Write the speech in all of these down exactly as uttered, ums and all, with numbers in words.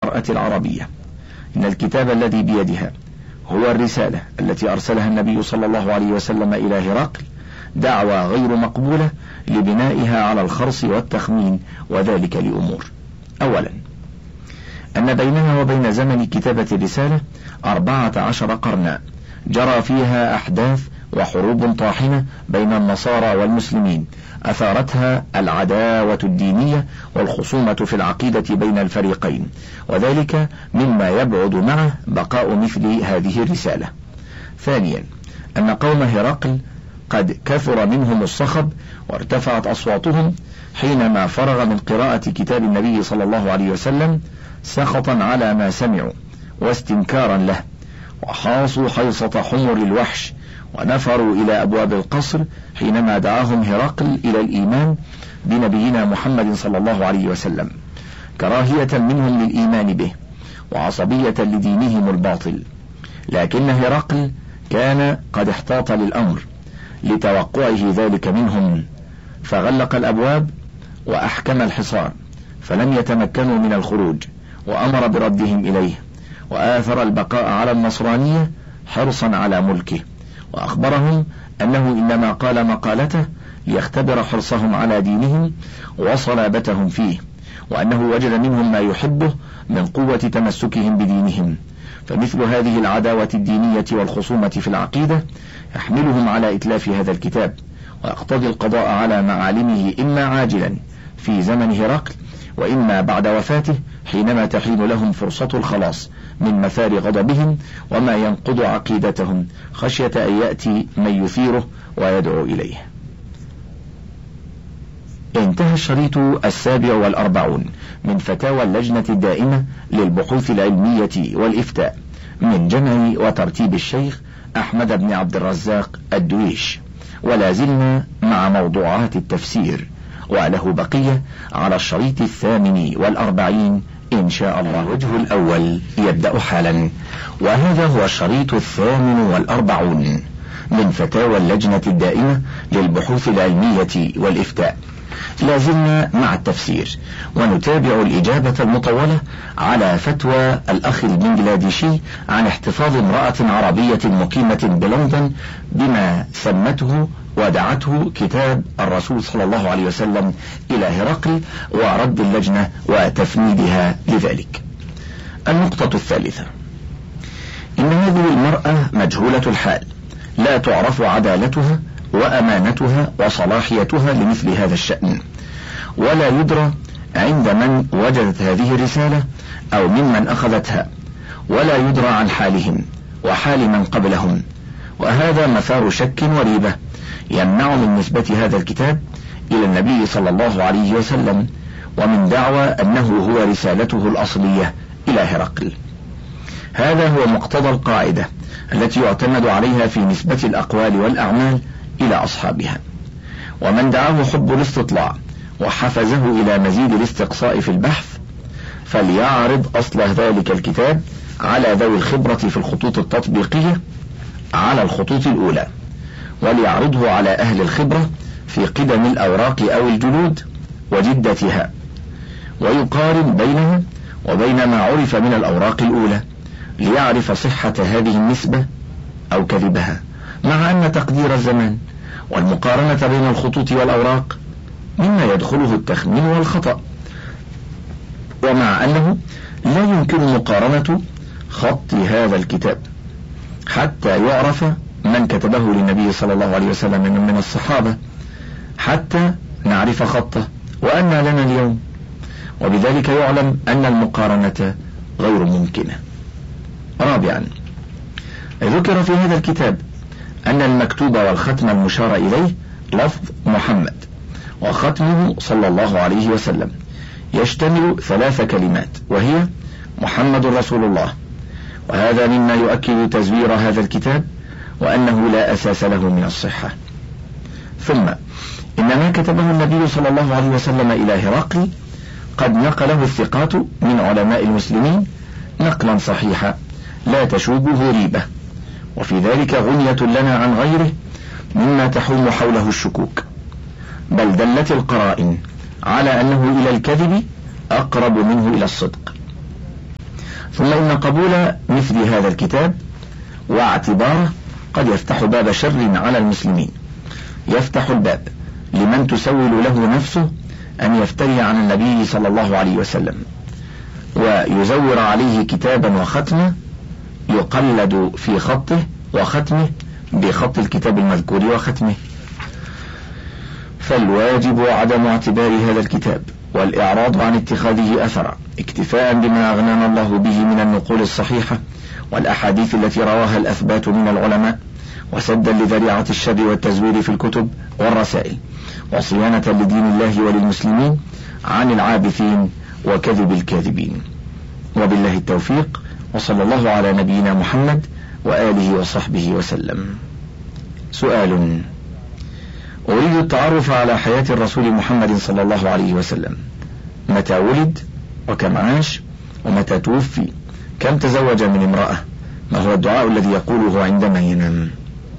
المرأة العربية. إن الكتاب الذي بيدها هو الرسالة التي أرسلها النبي صلى الله عليه وسلم إلى هرقل، دعوى غير مقبولة لبنائها على الخرص والتخمين، وذلك لأمور: أولا، أن بينها وبين زمن كتابة الرسالة أربعة عشر قرنا جرى فيها أحداث وحروب طاحنة بين النصارى والمسلمين أثارتها العداوة الدينية والخصومة في العقيدة بين الفريقين، وذلك مما يبعد معه بقاء مثل هذه الرسالة. ثانيا، أن قوم هرقل قد كثر منهم الصخب وارتفعت أصواتهم حينما فرغ من قراءة كتاب النبي صلى الله عليه وسلم سخطا على ما سمعوا واستنكارا له، وحاصوا حيصة حمر الوحش ونفروا إلى أبواب القصر حينما دعاهم هرقل إلى الإيمان بنبينا محمد صلى الله عليه وسلم، كراهية منهم للإيمان به وعصبية لدينهم الباطل. لكن هرقل كان قد احتاط للأمر لتوقعه ذلك منهم، فغلق الأبواب وأحكم الحصار، فلم يتمكنوا من الخروج، وأمر بردهم إليه، وآثر البقاء على النصرانية حرصا على ملكه، وأخبرهم أنه إنما قال مقالته ليختبر حرصهم على دينهم وصلابتهم فيه، وأنه وجد منهم ما يحبه من قوة تمسكهم بدينهم. فمثل هذه العداوة الدينية والخصومة في العقيدة يحملهم على إتلاف هذا الكتاب، ويقتضي القضاء على معالمه إما عاجلا في زمن هرقل، وإما بعد وفاته حينما تحين لهم فرصة الخلاص من مثار غضبهم وما ينقض عقيدتهم، خشية أن يأتي من يثيره ويدعو إليه. انتهى الشريط السابع والأربعون من فتاوى اللجنة الدائمة للبحوث العلمية والإفتاء من جمع وترتيب الشيخ أحمد بن عبد الرزاق الدويش، ولا زلنا مع موضوعات التفسير، وله بقية على الشريط الثامن والأربعين إن شاء الله. الوجه الأول يبدأ حالا، وهذا هو الشريط الثامن والأربعون من فتاوى اللجنة الدائمة للبحوث العلمية والإفتاء. لازلنا مع التفسير، ونتابع الإجابة المطولة على فتوى الأخ البنجلاديشي عن احتفاظ امرأة عربية مقيمة بلندن بما سمته ودعته كتاب الرسول صلى الله عليه وسلم إلى هرقل، ورد اللجنة وتفنيدها لذلك. النقطة الثالثة: إن هذه المرأة مجهولة الحال، لا تعرف عدالتها وأمانتها وصلاحيتها لمثل هذا الشأن، ولا يدرى عند من وجدت هذه الرسالة أو ممن أخذتها، ولا يدرى عن حالهم وحال من قبلهم، وهذا مثار شك وريبة يمنع من نسبة هذا الكتاب إلى النبي صلى الله عليه وسلم، ومن دعوى أنه هو رسالته الأصلية إلى هرقل. هذا هو مقتضى القاعدة التي يعتمد عليها في نسبة الأقوال والأعمال إلى أصحابها. ومن دعاه حب الاستطلاع وحفزه إلى مزيد الاستقصاء في البحث فليعرض أصل ذلك الكتاب على ذوي الخبرة في الخطوط التطبيقية على الخطوط الأولى، وليعرضه على أهل الخبرة في قدم الأوراق أو الجلود وجدتها، ويقارن بينها وبين ما عرف من الأوراق الأولى ليعرف صحة هذه النسبة أو كذبها، مع أن تقدير الزمان والمقارنة بين الخطوط والأوراق مما يدخله التخمين والخطأ، ومع أنه لا يمكن مقارنة خط هذا الكتاب حتى يعرف من كتبه للنبي صلى الله عليه وسلم من الصحابة حتى نعرف خطه وأن لنا اليوم، وبذلك يعلم أن المقارنة غير ممكنة. رابعا: ذكر في هذا الكتاب أن المكتوب والختم المشار إليه لفظ محمد، وختمه صلى الله عليه وسلم يشتمل ثلاث كلمات، وهي محمد رسول الله، وهذا مما يؤكد تزوير هذا الكتاب وأنه لا أساس له من الصحة. ثم إن ما كتبه النبي صلى الله عليه وسلم إلى هرقل قد نقله الثقات من علماء المسلمين نقلا صحيحا لا تشوبه ريبة، وفي ذلك غنية لنا عن غيره مما تحوم حوله الشكوك، بل دلت القرائن على أنه إلى الكذب أقرب منه إلى الصدق. ثم إن قبول مثل هذا الكتاب واعتباره قد يفتح باب شر على المسلمين، يفتح الباب لمن تسول له نفسه أن يفتري عن النبي صلى الله عليه وسلم ويزور عليه كتابا وختمه يقلد في خطه وختمه بخط الكتاب المذكور وختمه. فالواجب عدم اعتبار هذا الكتاب والإعراض عن اتخاذه أثرا، اكتفاء بما أغنانا الله به من النقول الصحيحة والأحاديث التي رواها الأثبات من العلماء، وسدا لذريعة الشر والتزوير في الكتب والرسائل، وصيانة لدين الله وللمسلمين عن العابثين وكذب الكاذبين. وبالله التوفيق، وصلى الله على نبينا محمد وآله وصحبه وسلم. سؤال: أريد التعرف على حياة الرسول محمد صلى الله عليه وسلم، متى ولد وكم عاش ومتى توفي، كم تزوج من امرأة، ما هو الدعاء الذي يقوله عندما ينام؟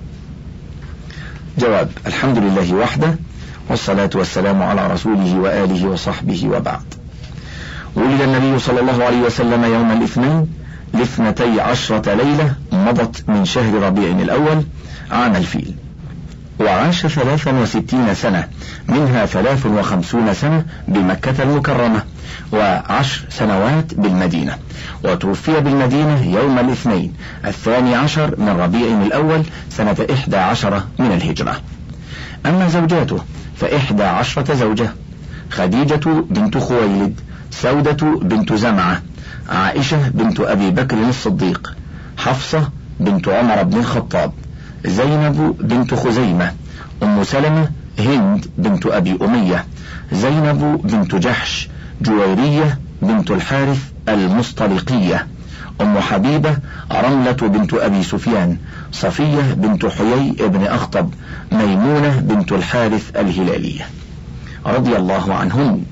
جواب: الحمد لله وحده، والصلاة والسلام على رسوله وآله وصحبه، وبعد. ولد النبي صلى الله عليه وسلم يوم الاثنين لاثنتي عشرة ليلة مضت من شهر ربيع الأول عام الفيل، وعاش ثلاثا وستين سنة، منها ثلاث وخمسون سنة بمكة المكرمة وعشر سنوات بالمدينة، وتوفي بالمدينة يوم الاثنين الثاني عشر من ربيع الأول سنة إحدى عشرة من الهجرة. أما زوجاته فإحدى عشرة زوجة: خديجة بنت خويلد، سودة بنت زمعة، عائشة بنت أبي بكر الصديق، حفصة بنت عمر بن الخطاب، زينب بنت خزيمة، أم سلمة هند بنت أبي أمية، زينب بنت جحش، جويرية بنت الحارث المصطلقية، أم حبيبة رملة بنت أبي سفيان، صفية بنت حيي بن أخطب، ميمونة بنت الحارث الهلالية رضي الله عنهن.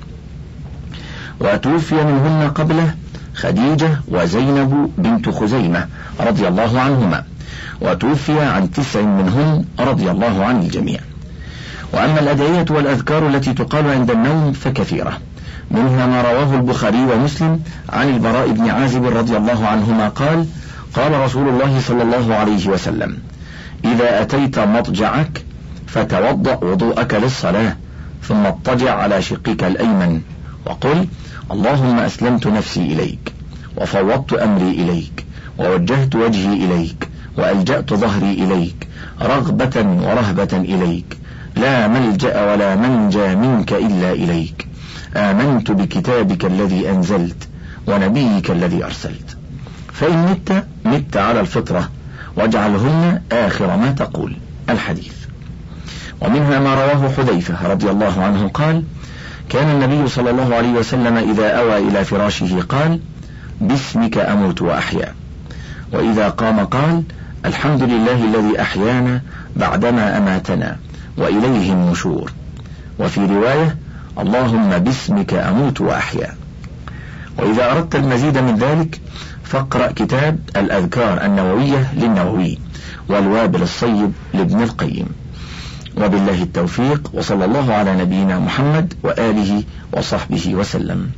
وتوفي منهن قبله خديجة وزينب بنت خزيمة رضي الله عنهما، وتوفي عن تسع منهن رضي الله عن الجميع. وأما الأدعية والأذكار التي تقال عند النوم فكثيرة، منها ما رواه البخاري ومسلم عن البراء بن عازب رضي الله عنهما قال: قال رسول الله صلى الله عليه وسلم: إذا أتيت مضجعك فتوضأ وضوءك للصلاة، ثم اضطجع على شقك الأيمن وقل: اللهم أسلمت نفسي إليك، وفوضت أمري إليك، ووجهت وجهي إليك، وألجأت ظهري إليك، رغبة ورهبة إليك، لا ملجأ ولا منجى منك إلا إليك، آمنت بكتابك الذي أنزلت ونبيك الذي أرسلت. فإن مت مت على الفطرة، واجعلهن آخر ما تقول. الحديث. ومنها ما رواه حذيفة رضي الله عنه قال: كان النبي صلى الله عليه وسلم إذا أوى إلى فراشه قال: باسمك أموت وأحيا، وإذا قام قال: الحمد لله الذي أحيانا بعدما أماتنا وإليه النشور. وفي رواية: اللهم باسمك أموت وأحيا. وإذا أردت المزيد من ذلك فاقرأ كتاب الأذكار النووية للنووي والوابل الصيب لابن القيم. وبالله التوفيق، وصلى الله على نبينا محمد وآله وصحبه وسلم.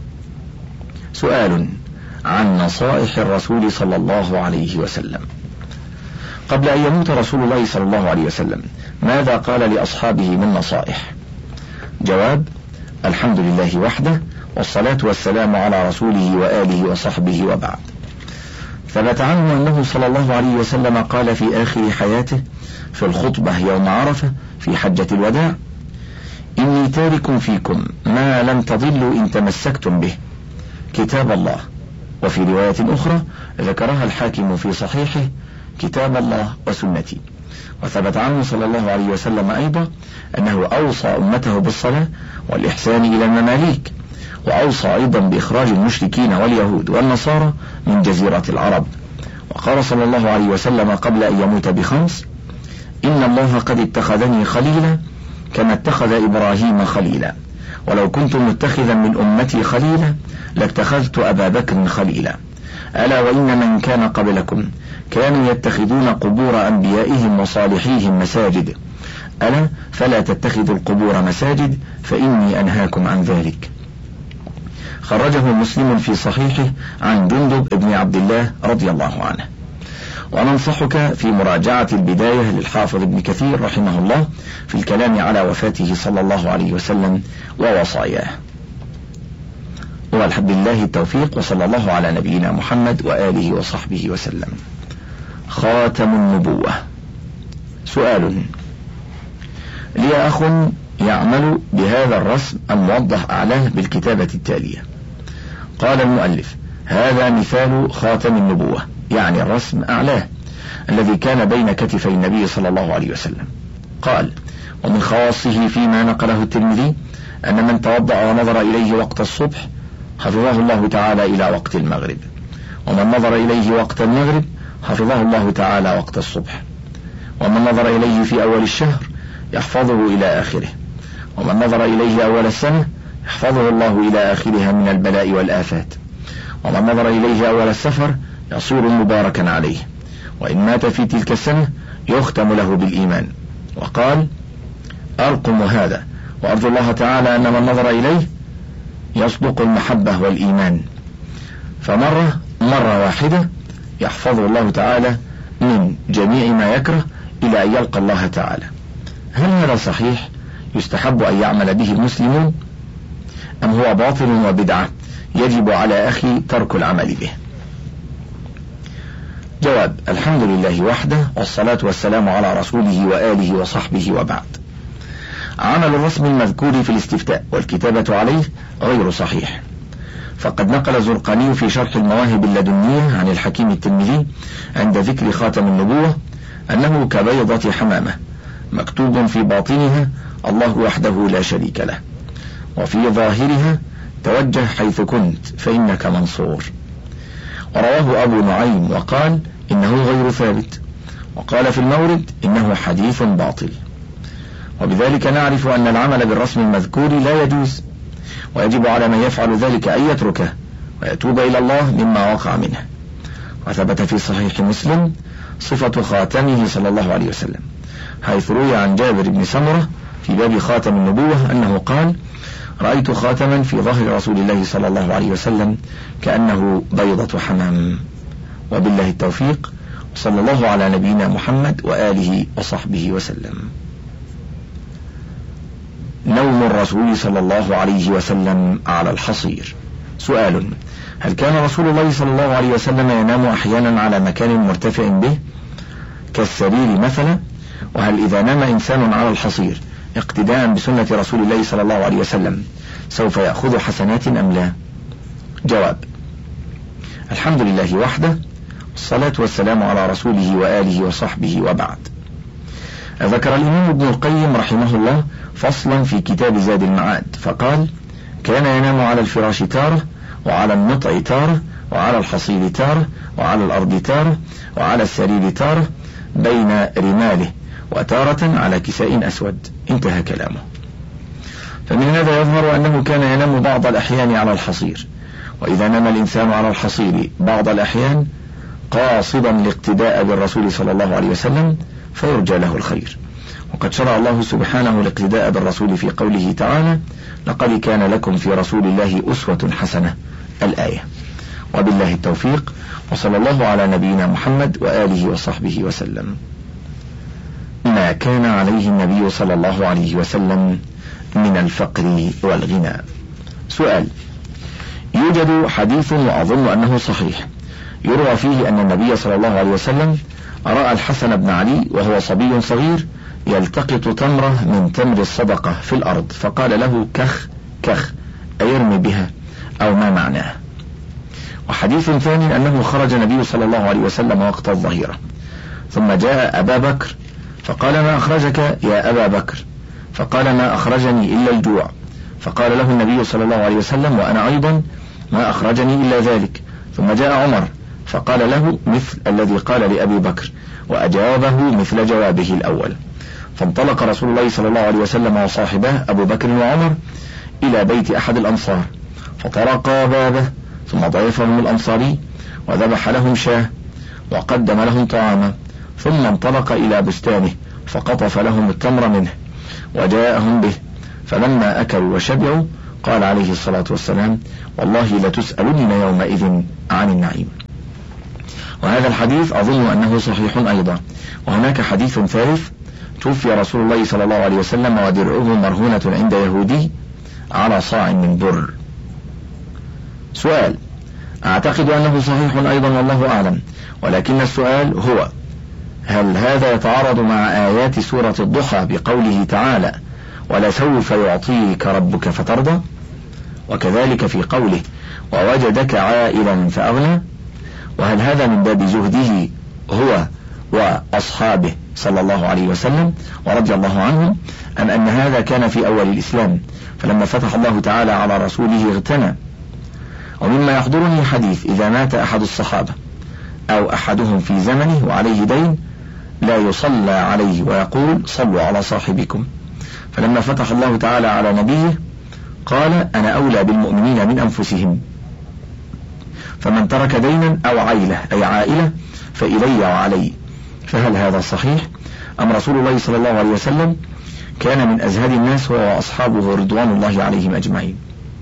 سؤال عن نصائح الرسول صلى الله عليه وسلم. قبل أن يموت رسول الله صلى الله عليه وسلم ماذا قال لأصحابه من نصائح؟ جواب: الحمد لله وحده، والصلاة والسلام على رسوله وآله وصحبه، وبعد. ثبت عنه أنه صلى الله عليه وسلم قال في آخر حياته في الخطبة يوم عرفة في حجة الوداع: إني تارك فيكم ما لم تضلوا إن تمسكتم به، كتاب الله. وفي رواية أخرى ذكرها الحاكم في صحيحه: كتاب الله وسنتي. وثبت عنه صلى الله عليه وسلم أيضا أنه أوصى أمته بالصلاة والإحسان إلى المماليك، وأوصى أيضا بإخراج المشركين واليهود والنصارى من جزيرة العرب. وقال صلى الله عليه وسلم قبل أن يموت بخمس: إن الله قد اتخذني خليلا كما اتخذ إبراهيم خليلا، ولو كنت متخذا من أمتي خليلا لاتخذت أبا بكر خليلا، ألا وإن من كان قبلكم كانوا يتخذون قبور أنبيائهم وصالحيهم مساجد، ألا فلا تتخذوا القبور مساجد فإني أنهاكم عن ذلك. خرجه مسلم في صحيحه عن جندب بن عبد الله رضي الله عنه. وننصحك في مراجعة البداية للحافظ ابن كثير رحمه الله في الكلام على وفاته صلى الله عليه وسلم ووصاياه. والحمد لله التوفيق، وصلى الله على نبينا محمد وآله وصحبه وسلم. خاتم النبوة. سؤال: لي أخ يعمل بهذا الرسم الموضح أعلاه بالكتابة التالية. قال المؤلف: هذا مثال خاتم النبوة، يعني الرسم أعلاه الذي كان بين كتفي النبي صلى الله عليه وسلم. قال: ومن خواصه فيما نقله الترمذي أن من توضأ ونظر إليه وقت الصبح حفظه الله تعالى إلى وقت المغرب، ومن نظر إليه وقت المغرب حفظه الله تعالى وقت الصبح، ومن نظر إليه في أول الشهر يحفظه إلى آخره، ومن نظر إليه أول السنة يحفظه الله إلى آخرها من البلاء والآفات، ومن نظر إليه أول السفر يصير مباركا عليه، وإن مات في تلك السنة يختم له بالإيمان. وقال: أرقم هذا وأرجو الله تعالى أن من نظر إليه يصدق المحبة والإيمان، فمرة مرة واحدة يحفظه الله تعالى من جميع ما يكره إلى أن يلقى الله تعالى. هل هذا صحيح يستحب أن يعمل به المسلمون، أم هو باطل وبدعة يجب على أخي ترك العمل به؟ جواب: الحمد لله وحده، والصلاة والسلام على رسوله وآله وصحبه، وبعد. عمل الرسم المذكور في الاستفتاء والكتابة عليه غير صحيح، فقد نقل الزرقاني في شرح المواهب اللدنية عن الحكيم الترمذي عند ذكر خاتم النبوة أنه كبيضة حمامة مكتوب في باطنها الله وحده لا شريك له، وفي ظاهرها توجه حيث كنت فإنك منصور. ورواه أبو نعيم وقال إنه غير ثابت، وقال في المورد إنه حديث باطل. وبذلك نعرف أن العمل بالرسم المذكور لا يجوز، ويجب على من يفعل ذلك أن يتركه ويتوب إلى الله مما وقع منه. وثبت في صحيح مسلم صفة خاتمه صلى الله عليه وسلم، حيث روي عن جابر بن سمرة في باب خاتم النبوة أنه قال: رأيت خاتما في ظهر رسول الله صلى الله عليه وسلم كأنه بيضة حمام. وبالله التوفيق، وصلى الله على نبينا محمد وآله وصحبه وسلم. نوم الرسول صلى الله عليه وسلم على الحصير. سؤال: هل كان رسول الله صلى الله عليه وسلم ينام أحيانا على مكان مرتفع به كالسرير مثلا؟ وهل إذا نام إنسان على الحصير اقتداء بسنة رسول الله صلى الله عليه وسلم سوف يأخذ حسنات أم لا؟ جواب: الحمد لله وحده، والصلاة والسلام على رسوله وآله وصحبه، وبعد. ذكر الإمام ابن القيم رحمه الله فصلا في كتاب زاد المعاد فقال: كان ينام على الفراش تارة، وعلى النطع تارة، وعلى الحصير تارة، وعلى الأرض تارة، وعلى السرير تارة، بين رماله، وتارة على كساء أسود. انتهى كلامه. فمن هذا يظهر أنه كان ينام بعض الأحيان على الحصير، وإذا نام الإنسان على الحصير بعض الأحيان قاصدا الاقتداء بالرسول صلى الله عليه وسلم فيرجى له الخير. وقد شرع الله سبحانه الاقتداء بالرسول في قوله تعالى: لقد كان لكم في رسول الله أسوة حسنة، الآية. وبالله التوفيق، وصلى الله على نبينا محمد وآله وصحبه وسلم. ما كان عليه النبي صلى الله عليه وسلم من الفقر والغنى. سؤال: يوجد حديث وأظن أنه صحيح يروى فيه أن النبي صلى الله عليه وسلم رأى الحسن بن علي وهو صبي صغير يلتقط تمرة من تمر الصدقة في الأرض، فقال له: كخ كخ، أيرمي بها، أو ما معناه. وحديث ثاني أنه خرج النبي صلى الله عليه وسلم وقت الظهيرة، ثم جاء أبا بكر فقال: ما أخرجك يا أبا بكر؟ فقال: ما أخرجني إلا الجوع. فقال له النبي صلى الله عليه وسلم: وأنا أيضا ما أخرجني إلا ذلك. ثم جاء عمر فقال له مثل الذي قال لأبي بكر، وأجابه مثل جوابه الأول. فانطلق رسول الله صلى الله عليه وسلم وصاحبه أبو بكر وعمر إلى بيت أحد الأنصار، فطرقا بابه، ثم ضيفهم الأنصاري وذبح لهم شاه وقدم لهم طعاما، ثم انطلق إلى بستانه فقطف لهم التمر منه وجاءهم به، فلما أكلوا وشبعوا قال عليه الصلاة والسلام: والله لتسألن يومئذ عن النعيم. وهذا الحديث أظن أنه صحيح أيضا. وهناك حديث ثالث: توفي رسول الله صلى الله عليه وسلم ودرعه مرهونة عند يهودي على صاع من بر. سؤال: أعتقد أنه صحيح أيضا والله أعلم، ولكن السؤال هو: هل هذا يتعارض مع آيات سورة الضحى بقوله تعالى: ولسوف يعطيك ربك فترضى، وكذلك في قوله: ووجدك عائلا فأغنى؟ وهل هذا من باب زهده هو وأصحابه صلى الله عليه وسلم ورضي الله عنهم، أم أن هذا كان في أول الإسلام فلما فتح الله تعالى على رسوله اغتنى؟ ومما يحضرني حديث: إذا مات أحد الصحابة أو أحدهم في زمنه وعليه دين لا يصلى عليه ويقول: صلوا على صاحبكم. فلما فتح الله تعالى على نبيه قال: أنا أولى بالمؤمنين من أنفسهم، فمن ترك دينا أو عيلة أي عائلة فإلي وعلي. فهل هذا صحيح، أم رسول الله صلى الله عليه وسلم كان من أزهد الناس هو وأصحابه رضوان الله عليهم أجمعين؟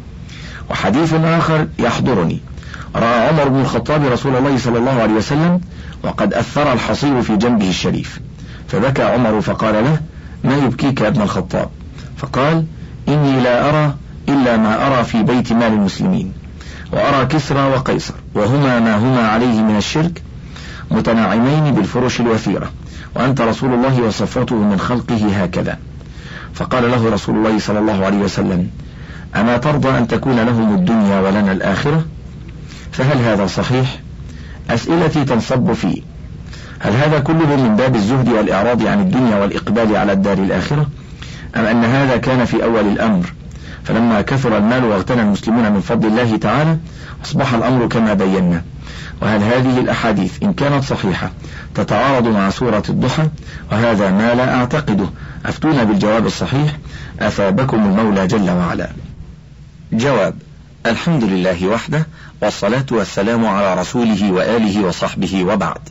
وحديث آخر يحضرني: رأى عمر بن الخطاب رسول الله صلى الله عليه وسلم وقد أثر الحصير في جنبه الشريف، فبكى عمر فقال له: ما يبكيك يا ابن الخطاب؟ فقال: إني لا أرى إلا ما أرى في بيت مال المسلمين، وأرى كسرى وقيصر وهما ما هما عليه من الشرك متناعمين بالفرش الوثيرة، وأنت رسول الله وصفوته من خلقه هكذا. فقال له رسول الله صلى الله عليه وسلم: أما ترضى أن تكون لهم الدنيا ولنا الآخرة؟ فهل هذا صحيح؟ أسئلتي تنصب فيه: هل هذا كله من باب الزهد والإعراض عن الدنيا والإقبال على الدار الآخرة، أم أن هذا كان في أول الأمر فلما كثر المال واغتنى المسلمون من فضل الله تعالى أصبح الأمر كما بينا؟ وهل هذه الأحاديث إن كانت صحيحة تتعارض مع سورة الضحى؟ وهذا ما لا أعتقده. أفتونا بالجواب الصحيح أثابكم المولى جل وعلا. جواب: الحمد لله وحده، والصلاة والسلام على رسوله وآله وصحبه، وبعد.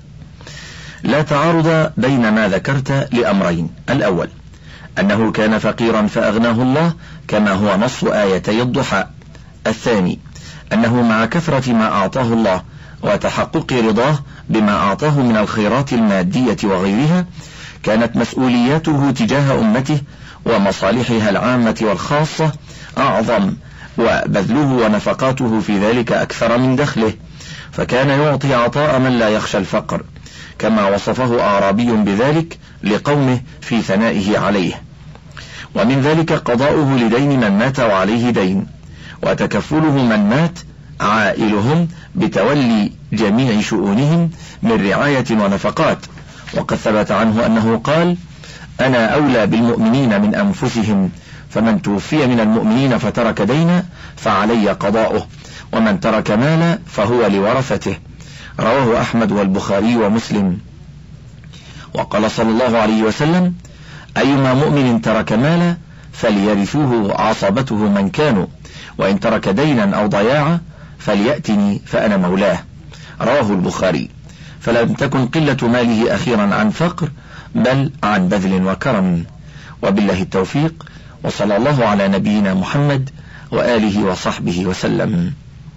لا تعارض بين ما ذكرت لأمرين: الأول أنه كان فقيرا فأغناه الله كما هو نص آيتي الضحى. الثاني أنه مع كثرة ما أعطاه الله وتحقق رضاه بما أعطاه من الخيرات المادية وغيرها كانت مسؤولياته تجاه أمته ومصالحها العامة والخاصة أعظم، وبذله ونفقاته في ذلك أكثر من دخله، فكان يعطي عطاء من لا يخشى الفقر، كما وصفه أعرابي بذلك لقومه في ثنائه عليه. ومن ذلك قضاؤه لدين من مات وعليه دين، وتكفله من مات عائلهم بتولي جميع شؤونهم من رعاية ونفقات. وقد ثبت عنه أنه قال: أنا أولى بالمؤمنين من أنفسهم، فمن توفي من المؤمنين فترك دينا فعلي قضاؤه، ومن ترك مالا فهو لورثته. رواه أحمد والبخاري ومسلم. وقال صلى الله عليه وسلم: أيما مؤمن ترك مالا فليرثوه عصبته من كانوا، وإن ترك دينا أو ضياعا فليأتني فأنا مولاه. رواه البخاري. فلم تكن قلة ماله أخيرا عن فقر، بل عن بذل وكرم. وبالله التوفيق، وصلى الله على نبينا محمد وآله وصحبه وسلم.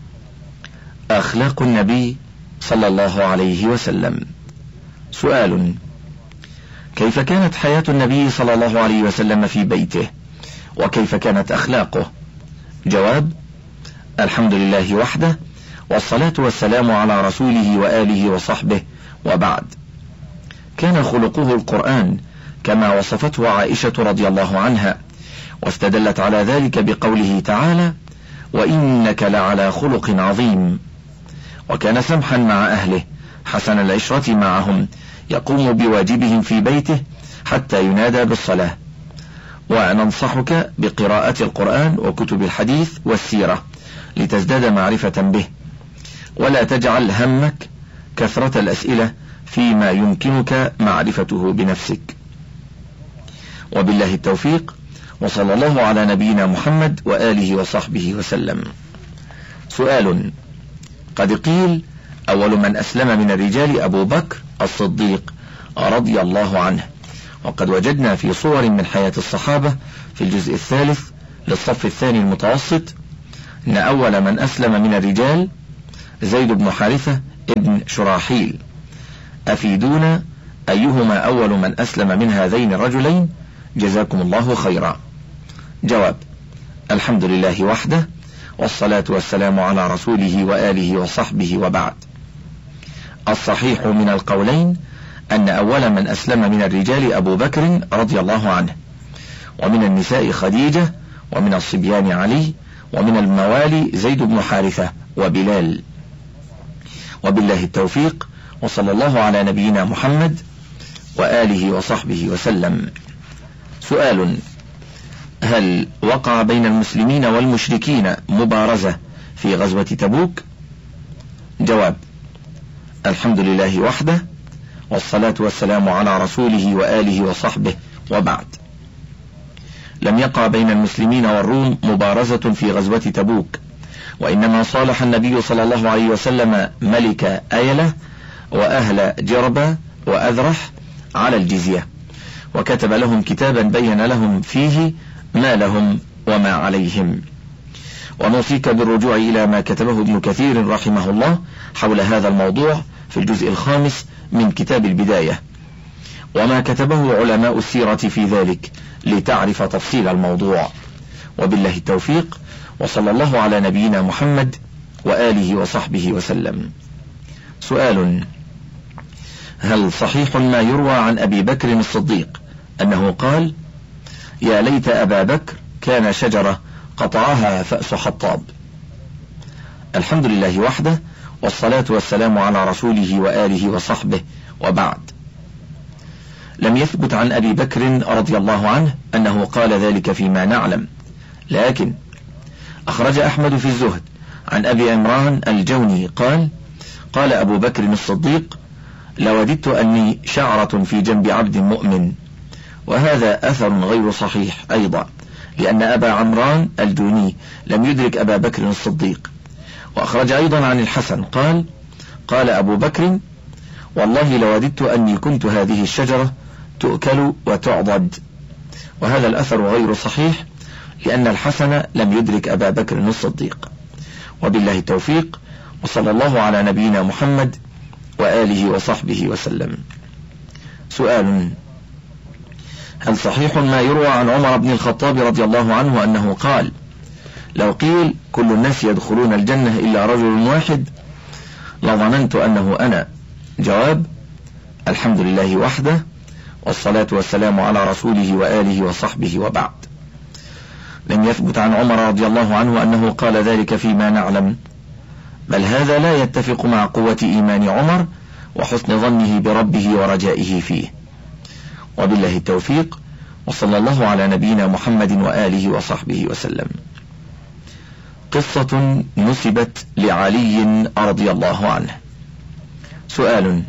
أخلاق النبي صلى الله عليه وسلم. سؤال: كيف كانت حياة النبي صلى الله عليه وسلم في بيته، وكيف كانت أخلاقه؟ جواب: الحمد لله وحده، والصلاة والسلام على رسوله وآله وصحبه، وبعد. كان خلقه القرآن كما وصفته عائشة رضي الله عنها، واستدلت على ذلك بقوله تعالى: وإنك لعلى خلق عظيم. وكان سمحا مع أهله حسن العشرة معهم، يقوم بواجبهم في بيته حتى ينادى بالصلاة. وننصحك بقراءة القرآن وكتب الحديث والسيرة لتزداد معرفة به، ولا تجعل همك كثرة الأسئلة فيما يمكنك معرفته بنفسك. وبالله التوفيق، وصلى الله على نبينا محمد وآله وصحبه وسلم. سؤال: قد قيل أول من أسلم من الرجال أبو بكر الصديق رضي الله عنه، وقد وجدنا في صور من حياة الصحابة في الجزء الثالث للصف الثاني المتوسط أن أول من أسلم من الرجال زيد بن حارثة ابن شراحيل. أفيدونا أيهما أول من أسلم من هذين الرجلين جزاكم الله خيرا. جواب: الحمد لله وحده، والصلاة والسلام على رسوله وآله وصحبه، وبعد. الصحيح من القولين أن أول من أسلم من الرجال أبو بكر رضي الله عنه، ومن النساء خديجة، ومن الصبيان علي، ومن الموالي زيد بن حارثة وبلال. وبالله التوفيق، وصلى الله على نبينا محمد وآله وصحبه وسلم. سؤال: هل وقع بين المسلمين والمشركين مبارزة في غزوة تبوك؟ جواب: الحمد لله وحده، والصلاة والسلام على رسوله وآله وصحبه، وبعد. لم يقع بين المسلمين والروم مبارزة في غزوة تبوك، وإنما صالح النبي صلى الله عليه وسلم ملك أيلة وأهل جربة وأذرح على الجزية، وكتب لهم كتابا بين لهم فيه ما لهم وما عليهم. ونوصيك بالرجوع إلى ما كتبه ابن كثير رحمه الله حول هذا الموضوع في الجزء الخامس من كتاب البداية، وما كتبه علماء السيرة في ذلك لتعرف تفصيل الموضوع. وبالله التوفيق، وصلى الله على نبينا محمد وآله وصحبه وسلم. سؤال: هل صحيح ما يروى عن أبي بكر الصديق أنه قال: يا ليت أبا بكر كان شجرة قطعها فأس حطاب؟ الحمد لله وحده، والصلاة والسلام على رسوله وآله وصحبه، وبعد. لم يثبت عن أبي بكر رضي الله عنه أنه قال ذلك فيما نعلم، لكن أخرج أحمد في الزهد عن أبي عمران الجوني قال: قال أبو بكر الصديق: لوددت أني شعرة في جنب عبد مؤمن. وهذا أثر غير صحيح أيضا، لأن أبا عمران الجوني لم يدرك أبا بكر الصديق. وأخرج أيضا عن الحسن قال: قال أبو بكر: والله لوددت أني كنت هذه الشجرة تؤكل وتعضد. وهذا الأثر غير صحيح، لأن الحسن لم يدرك أبا بكر الصديق. وبالله التوفيق، وصلى الله على نبينا محمد وآله وصحبه وسلم. سؤال: هل صحيح ما يروى عن عمر بن الخطاب رضي الله عنه أنه قال: لو قيل كل الناس يدخلون الجنة إلا رجل واحد لظننت أنه أنا؟ جواب: الحمد لله وحده، والصلاة والسلام على رسوله وآله وصحبه، وبعد. لم يثبت عن عمر رضي الله عنه أنه قال ذلك فيما نعلم، بل هذا لا يتفق مع قوة إيمان عمر وحسن ظنه بربه ورجائه فيه. وبالله التوفيق، وصلى الله على نبينا محمد وآله وصحبه وسلم. قصة نسبت لعلي رضي الله عنه. سؤال: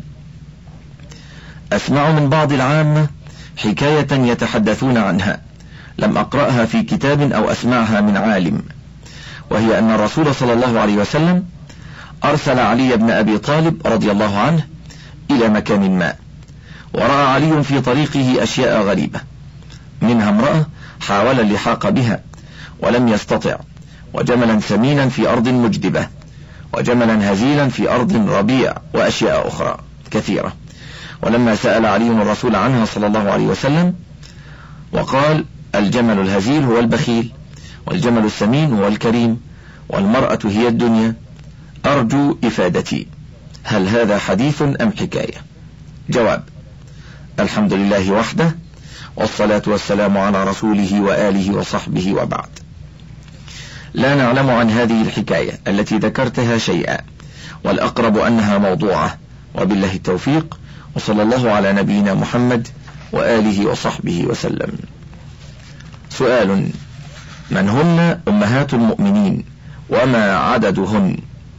أسمع من بعض العامة حكاية يتحدثون عنها، لم أقرأها في كتاب أو أسمعها من عالم، وهي أن الرسول صلى الله عليه وسلم أرسل علي بن أبي طالب رضي الله عنه إلى مكان ما، ورأى علي في طريقه أشياء غريبة، منها امرأة حاول اللحاق بها ولم يستطع، وجملا سمينا في أرض مجدبة، وجملا هزيلا في أرض ربيع، وأشياء أخرى كثيرة. ولما سأل علي الرسول عنها صلى الله عليه وسلم وقال: الجمل الهزيل هو البخيل، والجمل السمين هو الكريم، والمرأة هي الدنيا، أرجو إفادتي، هل هذا حديث أم حكاية؟ جواب: الحمد لله وحده، والصلاة والسلام على رسوله وآله وصحبه، وبعد. لا نعلم عن هذه الحكاية التي ذكرتها شيئا، والأقرب أنها موضوعة. وبالله التوفيق، وصلى الله على نبينا محمد وآله وصحبه وسلم. سؤال: من هن أمهات المؤمنين وما عددهن؟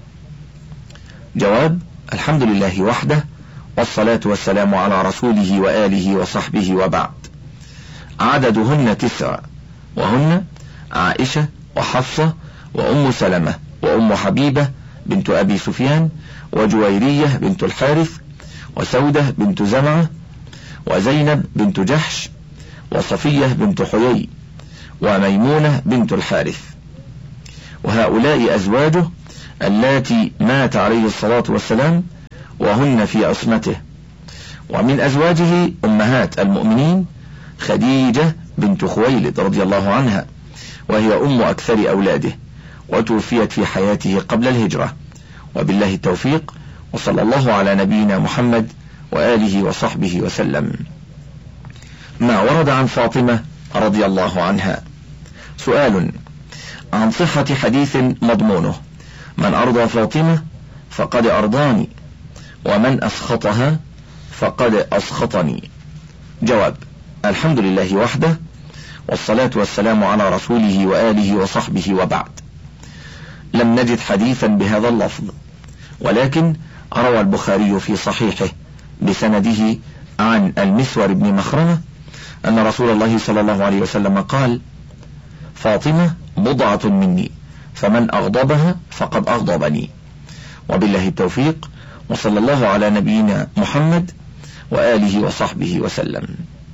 جواب: الحمد لله وحده، والصلاة والسلام على رسوله وآله وصحبه، وبعد. عددهن تسعة، وهن عائشة وحفصة وأم سلمة وأم حبيبة بنت أبي سفيان وجويرية بنت الحارث وسودة بنت زمعة وزينب بنت جحش وصفية بنت حيي وميمونة بنت الحارث، وهؤلاء أزواجه اللاتي مات عليه الصلاة والسلام وهن في عصمته. ومن أزواجه أمهات المؤمنين خديجة بنت خويلد رضي الله عنها، وهي أم أكثر أولاده، وتوفيت في حياته قبل الهجرة. وبالله التوفيق، وصلى الله على نبينا محمد وآله وصحبه وسلم. ما ورد عن فاطمة رضي الله عنها. سؤال عن صحة حديث مضمونه: من أرضى فاطمة فقد أرضاني، ومن أسخطها فقد أسخطني. جواب: الحمد لله وحده، والصلاة والسلام على رسوله وآله وصحبه، وبعد. لم نجد حديثا بهذا اللفظ، ولكن روى البخاري في صحيحه بسنده عن المسور بن مخرمة أن رسول الله صلى الله عليه وسلم قال: فاطمة بضعة مني، فمن أغضبها فقد أغضبني. وبالله التوفيق، وصلى الله على نبينا محمد وآله وصحبه وسلم.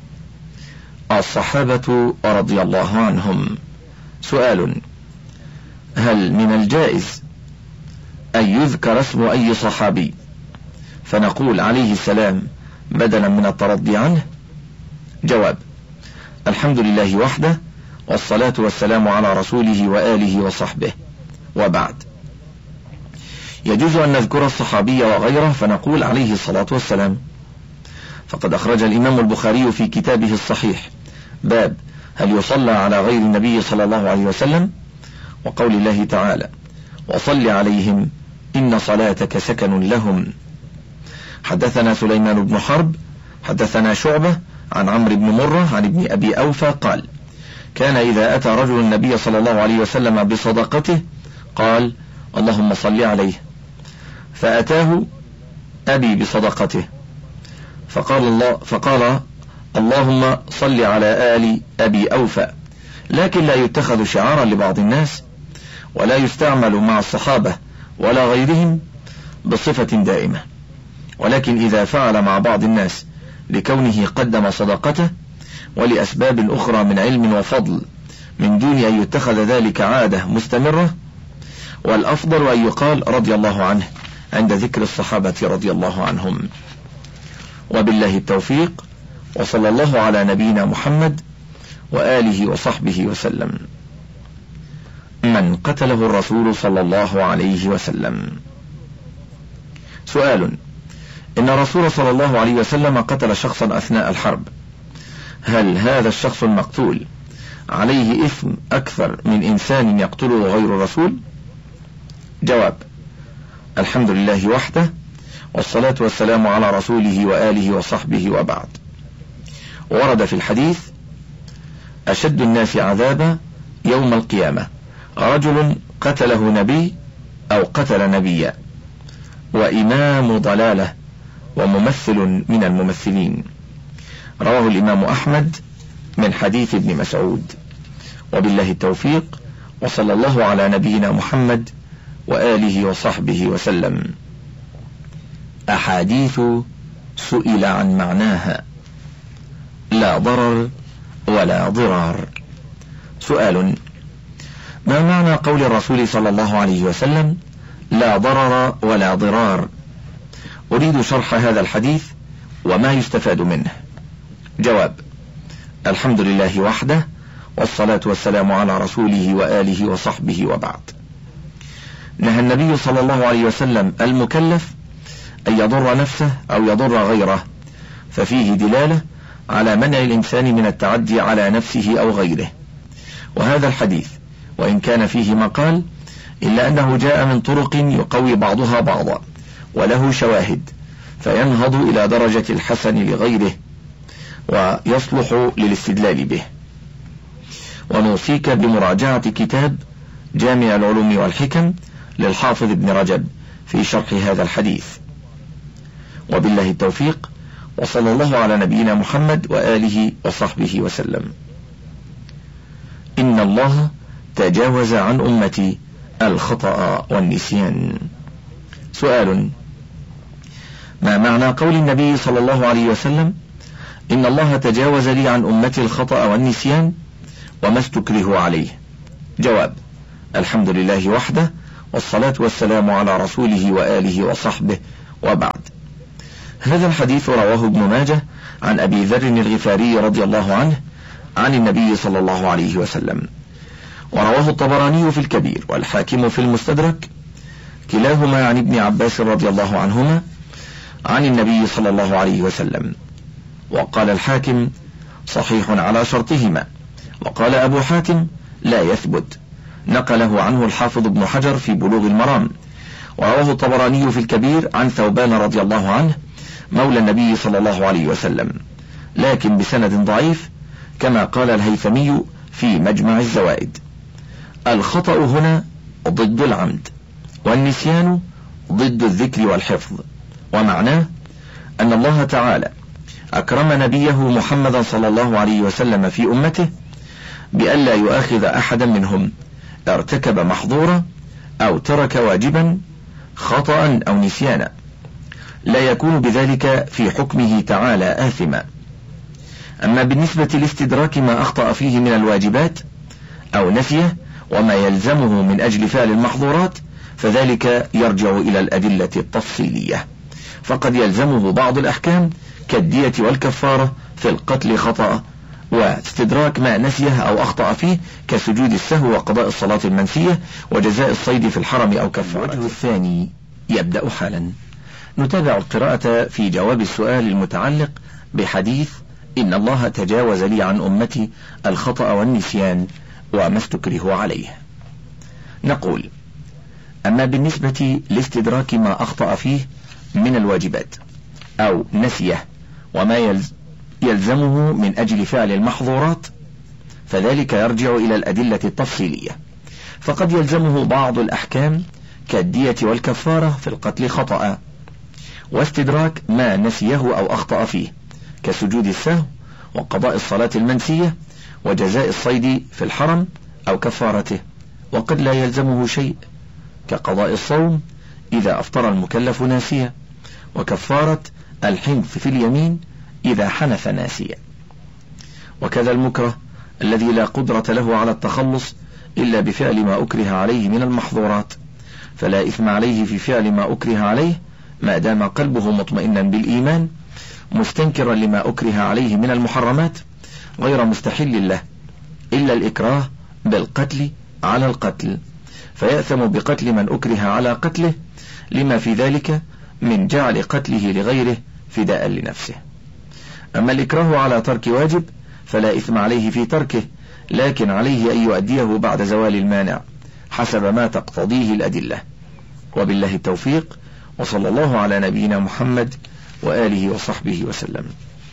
الصحابة رضي الله عنهم. سؤال: هل من الجائز أن يذكر اسم أي صحابي فنقول عليه السلام بدلا من الترضي عنه؟ جواب: الحمد لله وحده، والصلاة والسلام على رسوله وآله وصحبه، وبعد. يجوز أن نذكر الصحابي وغيره فنقول عليه الصلاة والسلام، فقد أخرج الإمام البخاري في كتابه الصحيح باب هل يصلى على غير النبي صلى الله عليه وسلم، وقول الله تعالى: وصل عليهم إن صلاتك سكن لهم. حدثنا سليمان بن حرب حدثنا شعبة عن عمرو بن مرة عن ابن أبي أوفى قال: كان إذا أتى رجل النبي صلى الله عليه وسلم بصدقته قال: اللهم صل عليه، فأتاه أبي بصدقته فقال الله فقال اللهم صل على آل أبي أوفى، لكن لا يتخذ شعارا لبعض الناس، ولا يستعمل مع الصحابة ولا غيرهم بصفة دائمة، ولكن إذا فعل مع بعض الناس لكونه قدم صدقته ولأسباب أخرى من علم وفضل من دون أن يتخذ ذلك عادة مستمرة، والأفضل أن يقال رضي الله عنه عند ذكر الصحابة رضي الله عنهم. وبالله التوفيق، وصلى الله على نبينا محمد وآله وصحبه وسلم. من قتله الرسول صلى الله عليه وسلم. سؤال: إن الرسول صلى الله عليه وسلم قتل شخصا أثناء الحرب، هل هذا الشخص المقتول عليه إثم أكثر من إنسان يقتله غير الرسول؟ جواب: الحمد لله وحده، والصلاة والسلام على رسوله وآله وصحبه، وبعد. ورد في الحديث: أشد الناس عذابا يوم القيامة رجل قتله نبي أو قتل نبيا، وإمام ضلالة، وممثل من الممثلين. رواه الإمام أحمد من حديث ابن مسعود. وبالله التوفيق، وصلى الله على نبينا محمد وآله وصحبه وسلم. أحاديث سئل عن معناها: لا ضرر ولا ضرار. سؤال: ما معنى قول الرسول صلى الله عليه وسلم لا ضرر ولا ضرار؟ أريد شرح هذا الحديث وما يستفاد منه. جواب: الحمد لله وحده، والصلاة والسلام على رسوله وآله وصحبه، وبعد. نهى النبي صلى الله عليه وسلم المكلف أن يضر نفسه أو يضر غيره، ففيه دلالة على منع الإنسان من التعدي على نفسه أو غيره. وهذا الحديث وإن كان فيه مقال إلا أنه جاء من طرق يقوي بعضها بعضا، وله شواهد، فينهض إلى درجة الحسن لغيره ويصلح للاستدلال به. ونوصيك بمراجعة كتاب جامع العلوم والحكم للحافظ ابن رجب في شرح هذا الحديث. وبالله التوفيق، وصلى الله على نبينا محمد وآله وصحبه وسلم. إن الله تجاوز عن أمتي الخطأ والنسيان. سؤال: ما معنى قول النبي صلى الله عليه وسلم إن الله تجاوز لي عن أمتي الخطأ والنسيان، وما استكره عليه. جواب: الحمد لله وحده، والصلاة والسلام على رسوله وآله وصحبه، وبعد. هذا الحديث رواه ابن ماجه عن أبي ذر الغفاري رضي الله عنه عن النبي صلى الله عليه وسلم، ورواه الطبراني في الكبير والحاكم في المستدرك، كلاهما عن ابن عباس رضي الله عنهما عن النبي صلى الله عليه وسلم. وقال الحاكم: صحيح على شرطهما. وقال أبو حاتم: لا يثبت، نقله عنه الحافظ ابن حجر في بلوغ المرام. ورواه الطبراني في الكبير عن ثوبان رضي الله عنه مولى النبي صلى الله عليه وسلم، لكن بسند ضعيف، كما قال الهيثمي في مجمع الزوائد. الخطأ هنا ضد العمد، والنسيان ضد الذكر والحفظ، ومعناه أن الله تعالى أكرم نبيه محمدا صلى الله عليه وسلم في أمته بألا يؤاخذ أحدا منهم ارتكب محظورا أو ترك واجبا خطأ أو نسيانا، لا يكون بذلك في حكمه تعالى آثما. أما بالنسبة لاستدراك ما أخطأ فيه من الواجبات أو نسيه وما يلزمه من أجل فعل المحظورات، فذلك يرجع إلى الأدلة التفصيلية، فقد يلزمه بعض الأحكام كالدية والكفارة في القتل خطأ، واستدراك ما نسيه أو أخطأ فيه كسجود السهو وقضاء الصلاة المنسية وجزاء الصيد في الحرم أو كفارة. الوجه الثاني يبدأ حالا. نتابع القراءة في جواب السؤال المتعلق بحديث إن الله تجاوز لي عن أمتي الخطأ والنسيان وما استكره عليه. نقول: أما بالنسبة لاستدراك ما أخطأ فيه من الواجبات أو نسيه وما يلز يلزمه من أجل فعل المحظورات، فذلك يرجع إلى الأدلة التفصيلية، فقد يلزمه بعض الأحكام كالدية والكفارة في القتل خطأ، واستدراك ما نسيه أو أخطأ فيه كسجود السهو وقضاء الصلاة المنسية وجزاء الصيد في الحرم أو كفارته، وقد لا يلزمه شيء كقضاء الصوم إذا أفطر المكلف ناسيا، وكفارة الحنث في اليمين إذا حنث ناسيا، وكذا المكره الذي لا قدرة له على التخلص إلا بفعل ما أكره عليه من المحظورات، فلا إثم عليه في فعل ما أكره عليه ما دام قلبه مطمئنا بالإيمان مستنكرا لما أكره عليه من المحرمات غير مستحل له، إلا الإكراه بالقتل على القتل، فيأثم بقتل من أكره على قتله لما في ذلك من جعل قتله لغيره فداء لنفسه. أما الإكراه على ترك واجب فلا إثم عليه في تركه، لكن عليه أن يؤديه بعد زوال المانع حسب ما تقتضيه الأدلة. وبالله التوفيق، وصلى الله على نبينا محمد وآله وصحبه وسلم.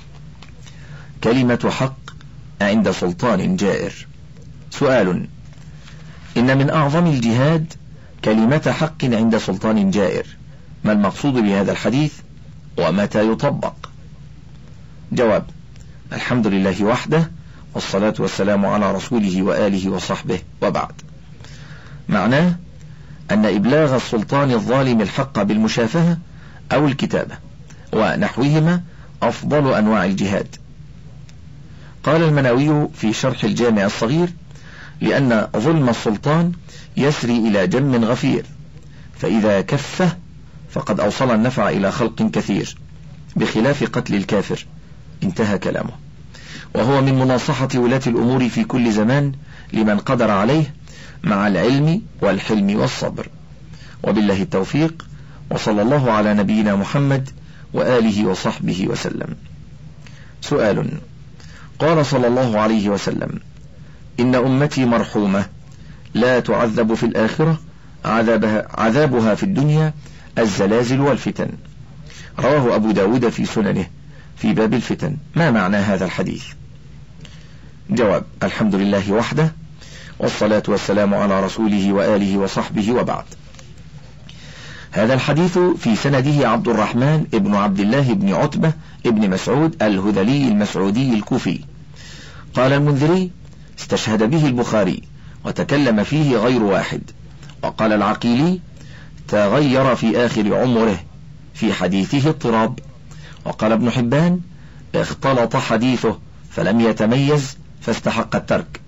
كلمة حق عند سلطان جائر. سؤال: إن من أعظم الجهاد كلمة حق عند سلطان جائر، ما المقصود بهذا الحديث ومتى يطبق؟ جواب: الحمد لله وحده، والصلاة والسلام على رسوله وآله وصحبه، وبعد. معناه أن إبلاغ السلطان الظالم الحق بالمشافهة أو الكتابة ونحوهما أفضل أنواع الجهاد. قال المناوي في شرح الجامع الصغير: لأن ظلم السلطان يسري إلى جم غفير، فإذا كفه فقد أوصل النفع إلى خلق كثير، بخلاف قتل الكافر. انتهى كلامه. وهو من مناصحة ولاة الأمور في كل زمان لمن قدر عليه، مع العلم والحلم والصبر. وبالله التوفيق، وصلى الله على نبينا محمد وآله وصحبه وسلم. سؤال: قال صلى الله عليه وسلم: إن أمتي مرحومة لا تعذب في الآخرة عذابها, عذابها في الدنيا الزلازل والفتن. رواه أبو داود في سننه في باب الفتن. ما معنى هذا الحديث؟ جواب: الحمد لله وحده، والصلاة والسلام على رسوله وآله وصحبه، وبعد. هذا الحديث في سنده عبد الرحمن ابن عبد الله بن عتبة ابن مسعود الهذلي المسعودي الكوفي. قال المنذري: استشهد به البخاري وتكلم فيه غير واحد. وقال العقيلي: تغير في آخر عمره، في حديثه اضطراب. وقال ابن حبان: اختلط حديثه فلم يتميز فاستحق الترك.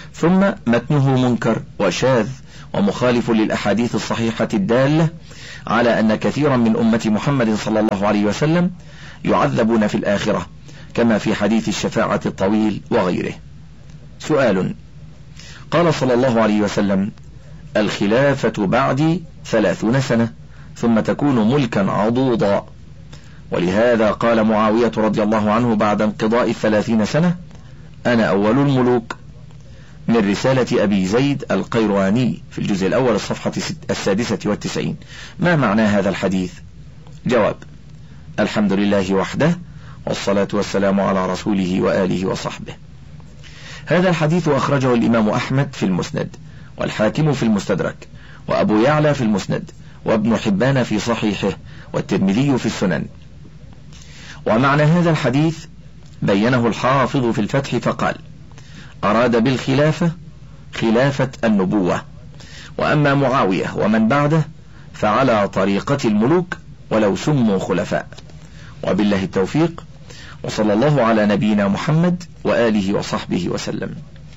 ثم متنه منكر وشاذ ومخالف للأحاديث الصحيحة الدالة على أن كثيرا من أمة محمد صلى الله عليه وسلم يعذبون في الآخرة، كما في حديث الشفاعة الطويل وغيره. سؤال: قال صلى الله عليه وسلم: الخلافة بعدي ثلاثون سنة ثم تكون ملكا عضوضا، ولهذا قال معاوية رضي الله عنه بعد انقضاء الثلاثين سنة: أنا أول الملوك، من رسالة أبي زيد القيرواني في الجزء الأول الصفحة السادسة والتسعين. ما معنى هذا الحديث؟ جواب: الحمد لله وحده، والصلاة والسلام على رسوله وآله وصحبه. هذا الحديث أخرجه الإمام أحمد في المسند، والحاكم في المستدرك، وأبو يعلى في المسند، وابن حبان في صحيحه، والترمذي في السنن. ومعنى هذا الحديث بينه الحافظ في الفتح فقال: أراد بالخلافة خلافة النبوة، وأما معاوية ومن بعده فعلى طريقة الملوك ولو سموا خلفاء. وبالله التوفيق، وصلى الله على نبينا محمد وآله وصحبه وسلم.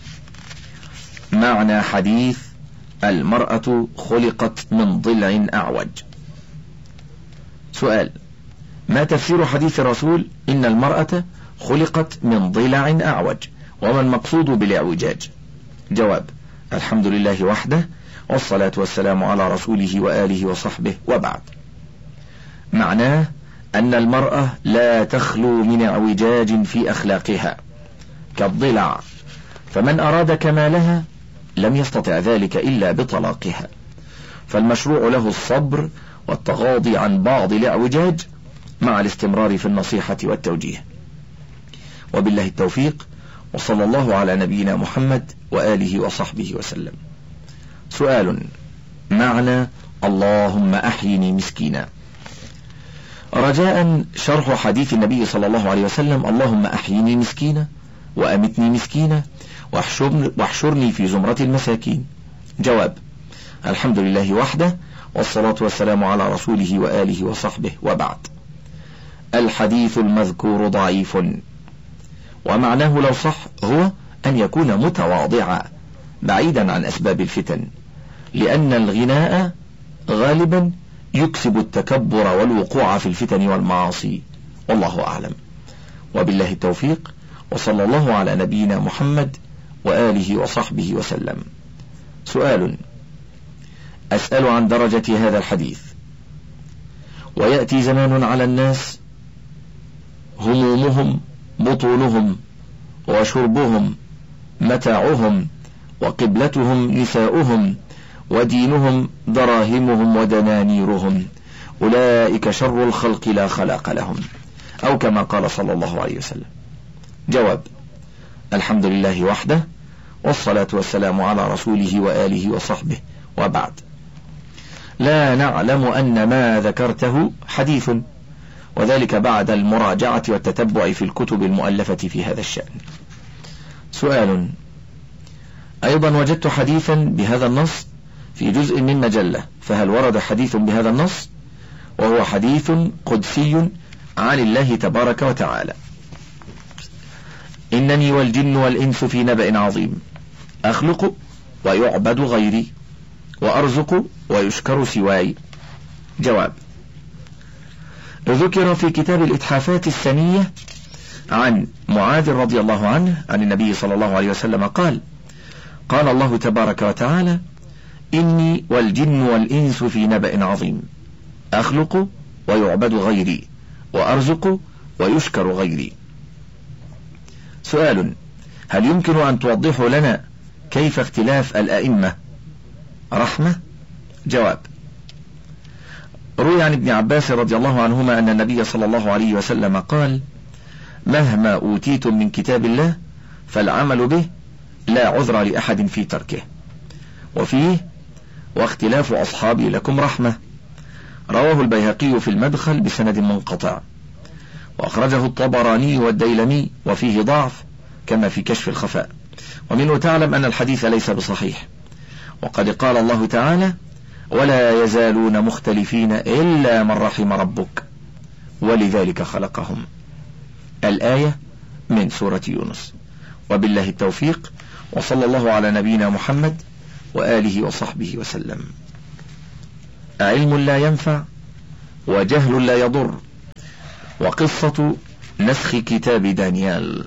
معنى حديث المرأة خلقت من ضلع أعوج. سؤال: ما تفسير حديث الرسول إن المرأة خلقت من ضلع أعوج، وما المقصود بالاعوجاج؟ جواب: الحمد لله وحده، والصلاة والسلام على رسوله وآله وصحبه، وبعد. معناه أن المرأة لا تخلو من اعوجاج في أخلاقها كالضلع، فمن أراد كمالها لم يستطع ذلك إلا بطلاقها، فالمشروع له الصبر والتغاضي عن بعض الاعوجاج مع الاستمرار في النصيحة والتوجيه. وبالله التوفيق، وصلى الله على نبينا محمد وآله وصحبه وسلم. سؤال: معنى اللهم أحيني مسكينا. رجاء شرح حديث النبي صلى الله عليه وسلم: اللهم أحيني مسكينا وأمتني مسكينا واحشرني في زمرة المساكين. جواب: الحمد لله وحده، والصلاة والسلام على رسوله وآله وصحبه، وبعد. الحديث المذكور ضعيف، ومعناه لو صح هو أن يكون متواضعا بعيدا عن أسباب الفتن، لأن الغناء غالبا يكسب التكبر والوقوع في الفتن والمعاصي، والله أعلم. وبالله التوفيق، وصلى الله على نبينا محمد وآله وصحبه وسلم. سؤال: أسأل عن درجة هذا الحديث. ويأتي زمان على الناس همومهم بطونهم، وشربهم متاعهم، وقبلتهم نساؤهم، ودينهم دراهمهم ودنانيرهم، أولئك شر الخلق لا خلاق لهم، أو كما قال صلى الله عليه وسلم. جواب: الحمد لله وحده، والصلاة والسلام على رسوله وآله وصحبه، وبعد. لا نعلم أن ما ذكرته حديث، وذلك بعد المراجعة والتتبع في الكتب المؤلفة في هذا الشأن. سؤال: أيضا وجدت حديثا بهذا النص في جزء من مجلة، فهل ورد حديث بهذا النص؟ وهو حديث قدسي عن الله تبارك وتعالى: إنني والجن والإنس في نبأ عظيم، أخلق ويعبد غيري، وأرزق ويشكر سواي. جواب: ذكر في كتاب الإتحافات السنية عن معاذ رضي الله عنه عن النبي صلى الله عليه وسلم قال: قال الله تبارك وتعالى: إني والجن والإنس في نبأ عظيم، أخلق ويعبد غيري، وأرزق ويشكر غيري. سؤال: هل يمكن أن توضحوا لنا كيف اختلاف الأئمة رحمة؟ جواب: روي عن ابن عباس رضي الله عنهما أن النبي صلى الله عليه وسلم قال: مهما أوتيتم من كتاب الله فالعمل به لا عذر لأحد في تركه. وفيه: واختلاف أصحابي لكم رحمة. رواه البيهقي في المدخل بسند منقطع، وأخرجه الطبراني والديلمي وفيه ضعف كما في كشف الخفاء، ومنه تعلم أن الحديث ليس بصحيح. وقد قال الله تعالى: ولا يزالون مختلفين إلا من رحم ربك ولذلك خلقهم. الآية من سورة يونس. وبالله التوفيق، وصلى الله على نبينا محمد وآله وصحبه وسلم. علم لا ينفع وجهل لا يضر، وقصة نسخ كتاب دانيال.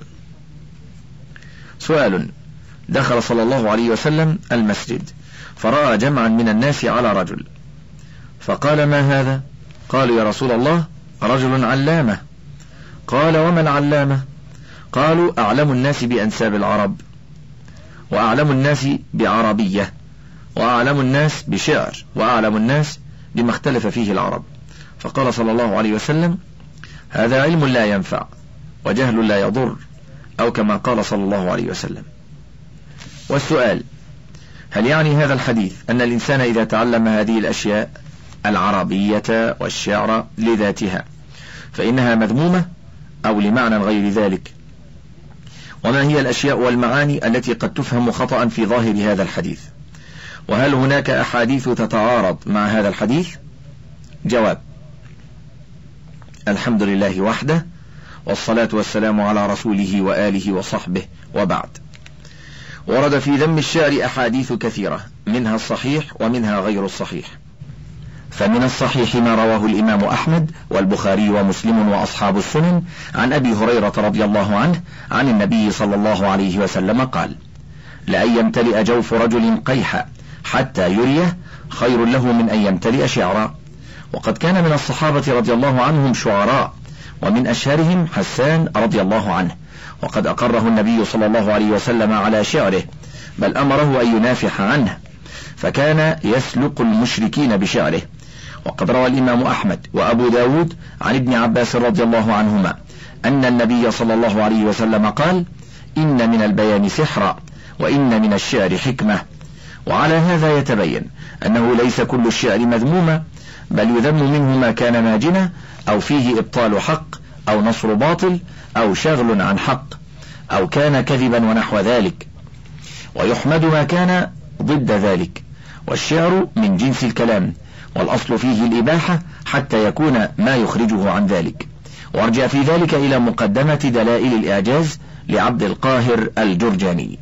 سؤال: دخل صلى الله عليه وسلم المسجد فرأى جمعا من الناس على رجل، فقال: ما هذا؟ قالوا: يا رسول الله رجل علامة. قال: وما العلامة؟ قالوا: أعلم الناس بأنساب العرب، وأعلم الناس بعربية، وأعلم الناس بشعر، وأعلم الناس بما اختلف فيه العرب. فقال صلى الله عليه وسلم: هذا علم لا ينفع وجهل لا يضر، أو كما قال صلى الله عليه وسلم. والسؤال: هل يعني هذا الحديث أن الإنسان إذا تعلم هذه الأشياء العربية والشعر لذاتها فإنها مذمومة، أو لمعنى غير ذلك؟ وما هي الأشياء والمعاني التي قد تفهم خطأ في ظاهر هذا الحديث؟ وهل هناك أحاديث تتعارض مع هذا الحديث؟ جواب: الحمد لله وحده، والصلاة والسلام على رسوله وآله وصحبه، وبعد. ورد في ذم الشعر أحاديث كثيرة، منها الصحيح ومنها غير الصحيح. فمن الصحيح ما رواه الإمام أحمد والبخاري ومسلم وأصحاب السنن عن أبي هريرة رضي الله عنه عن النبي صلى الله عليه وسلم قال: لأن يمتلئ جوف رجل قيحا حتى يريه خير له من أن يمتلئ شعرا. وقد كان من الصحابة رضي الله عنهم شعراء، ومن أشهرهم حسان رضي الله عنه، وقد أقره النبي صلى الله عليه وسلم على شعره، بل أمره أن ينافح عنه، فكان يسلق المشركين بشعره. وقد روى الإمام أحمد وأبو داود عن ابن عباس رضي الله عنهما أن النبي صلى الله عليه وسلم قال: إن من البيان سحرا، وإن من الشعر حكمة. وعلى هذا يتبين أنه ليس كل الشعر مذموما، بل يذم منه ما كان ماجنا، أو فيه إبطال حق، أو نصر باطل، أو شغل عن حق، أو كان كذبا ونحو ذلك، ويحمد ما كان ضد ذلك. والشعر من جنس الكلام، والأصل فيه الإباحة حتى يكون ما يخرجه عن ذلك. وارجع في ذلك إلى مقدمة دلائل الإعجاز لعبد القاهر الجرجاني.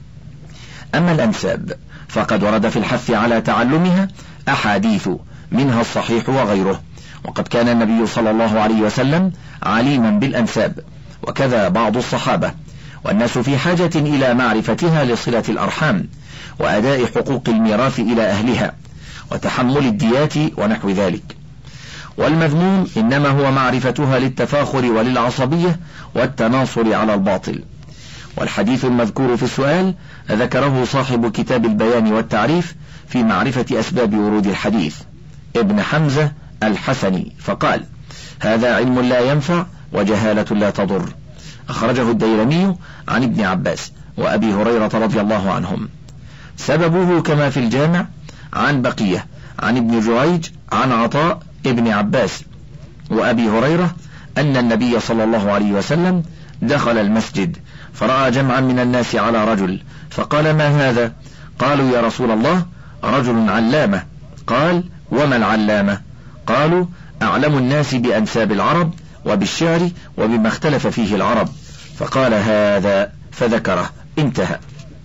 أما الأنساب فقد ورد في الحث على تعلمها أحاديث، منها الصحيح وغيره. وقد كان النبي صلى الله عليه وسلم عليما بالأنساب، وكذا بعض الصحابة، والناس في حاجة إلى معرفتها لصلة الأرحام، وأداء حقوق الميراث إلى أهلها، وتحمل الديات ونحو ذلك. والمذموم إنما هو معرفتها للتفاخر وللعصبية والتناصر على الباطل. والحديث المذكور في السؤال ذكره صاحب كتاب البيان والتعريف في معرفة أسباب ورود الحديث، ابن حمزة الحسني، فقال: هذا علم لا ينفع وجهالة لا تضر. أخرجه الديلمي عن ابن عباس وأبي هريرة رضي الله عنهم. سببه كما في الجامع عن بقية عن ابن جريج عن عطاء ابن عباس وأبي هريرة أن النبي صلى الله عليه وسلم دخل المسجد فرأى جمعا من الناس على رجل، فقال: ما هذا؟ قالوا: يا رسول الله رجل علامة. قال: وما العلامة؟ قالوا: أعلم الناس بأنساب العرب وبالشعر وبما اختلف فيه العرب. فقال: هذا، فذكره، انتهى.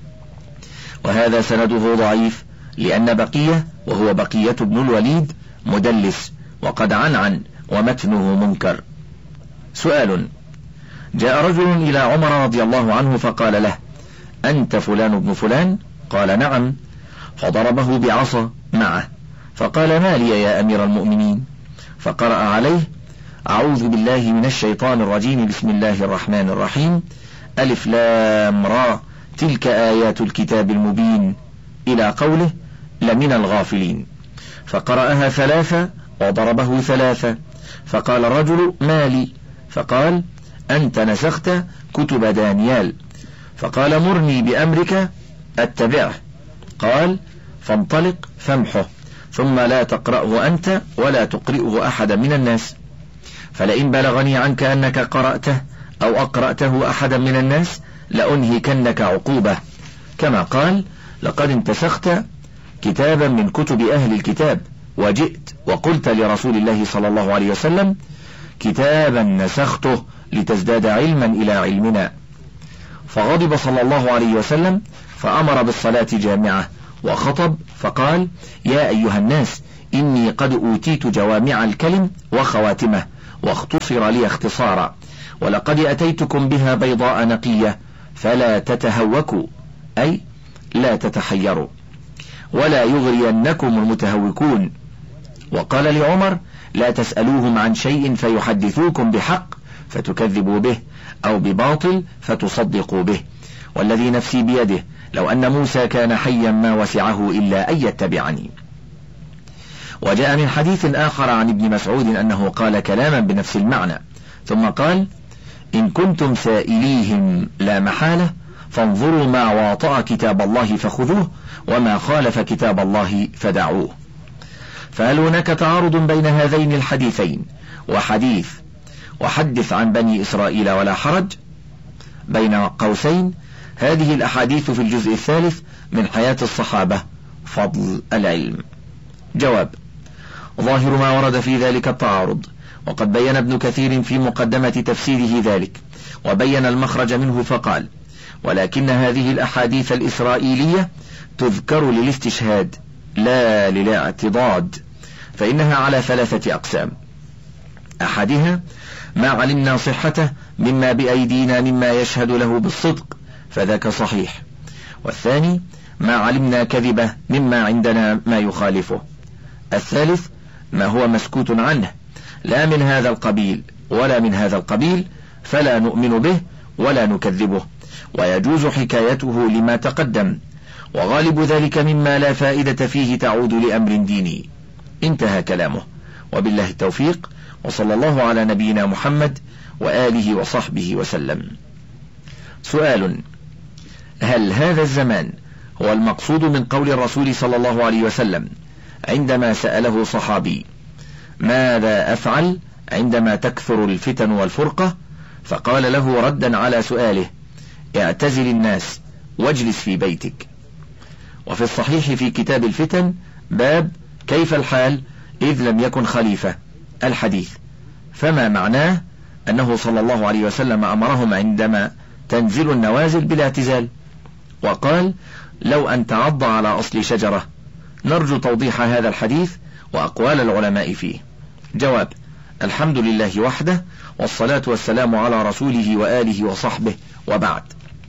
وهذا سنده ضعيف، لأن بقية وهو بقية بن الوليد مدلس، وقد عنعن، ومتنه منكر. سؤال: جاء رجل إلى عمر رضي الله عنه فقال له: أنت فلان ابن فلان؟ قال: نعم. فضربه بعصا معه، فقال: ما لي يا أمير المؤمنين؟ فقرأ عليه: أعوذ بالله من الشيطان الرجيم، بسم الله الرحمن الرحيم، ألف لام را، تلك آيات الكتاب المبين، إلى قوله: لمن الغافلين. فقرأها ثلاثة وضربه ثلاثة. فقال الرجل: ما لي؟ فقال: أنت نسخت كتب دانيال. فقال: مرني بأمرك أتبعه. قال: فانطلق فامحه، ثم لا تقرأه أنت ولا تقرئه أحدا من الناس، فلئن بلغني عنك أنك قرأته أو أقرأته أحدا من الناس لأنهكنك عقوبة، كما قال: لقد انتسخت كتابا من كتب أهل الكتاب وجئت وقلت لرسول الله صلى الله عليه وسلم: كتابا نسخته لتزداد علما إلى علمنا. فغضب صلى الله عليه وسلم فأمر بالصلاة جامعة وخطب فقال: يا أيها الناس، إني قد أوتيت جوامع الكلم وخواتمه واختصر لي اختصارا، ولقد أتيتكم بها بيضاء نقية، فلا تتهوكوا، أي لا تتحيروا، ولا يغرينكم المتهوكون. وقال لعمر: لا تسألوهم عن شيء فيحدثوكم بحق فتكذبوا به، أو بباطل فتصدقوا به، والذي نفسي بيده لو أن موسى كان حيا ما وسعه إلا أن يتبعني. وجاء من حديث آخر عن ابن مسعود أنه قال كلاما بنفس المعنى، ثم قال: إن كنتم سائليهم لا محالة فانظروا ما واطأ كتاب الله فخذوه، وما خالف كتاب الله فدعوه. فهل هناك تعارض بين هذين الحديثين وحديث وحدث عن بني إسرائيل ولا حرج؟ بين قوسين، هذه الأحاديث في الجزء الثالث من حياة الصحابة، فضل العلم. جواب: ظاهر ما ورد في ذلك التعارض، وقد بين ابن كثير في مقدمة تفسيره ذلك، وبين المخرج منه فقال: ولكن هذه الأحاديث الإسرائيلية تذكر للاستشهاد لا للاعتضاد، فإنها على ثلاثة أقسام: أحدها ما علمنا صحته مما بأيدينا مما يشهد له بالصدق فذاك صحيح، والثاني ما علمنا كذبه مما عندنا ما يخالفه، الثالث ما هو مسكوت عنه لا من هذا القبيل ولا من هذا القبيل، فلا نؤمن به ولا نكذبه، ويجوز حكايته لما تقدم، وغالب ذلك مما لا فائدة فيه تعود لأمر ديني. انتهى كلامه، وبالله التوفيق، وصلى الله على نبينا محمد وآله وصحبه وسلم. سؤال: هل هذا الزمان هو المقصود من قول الرسول صلى الله عليه وسلم عندما سأله صحابي: ماذا أفعل عندما تكثر الفتن والفرقة؟ فقال له ردا على سؤاله: اعتزل الناس واجلس في بيتك. وفي الصحيح في كتاب الفتن باب كيف الحال إذ لم يكن خليفة الحديث، فما معناه أنه صلى الله عليه وسلم أمرهم عندما تنزل النوازل بالاعتزال، وقال: لو أن تعض على أصل شجرة. نرجو توضيح هذا الحديث وأقوال العلماء فيه. جواب: الحمد لله وحده، والصلاة والسلام على رسوله وآله وصحبه، وبعد.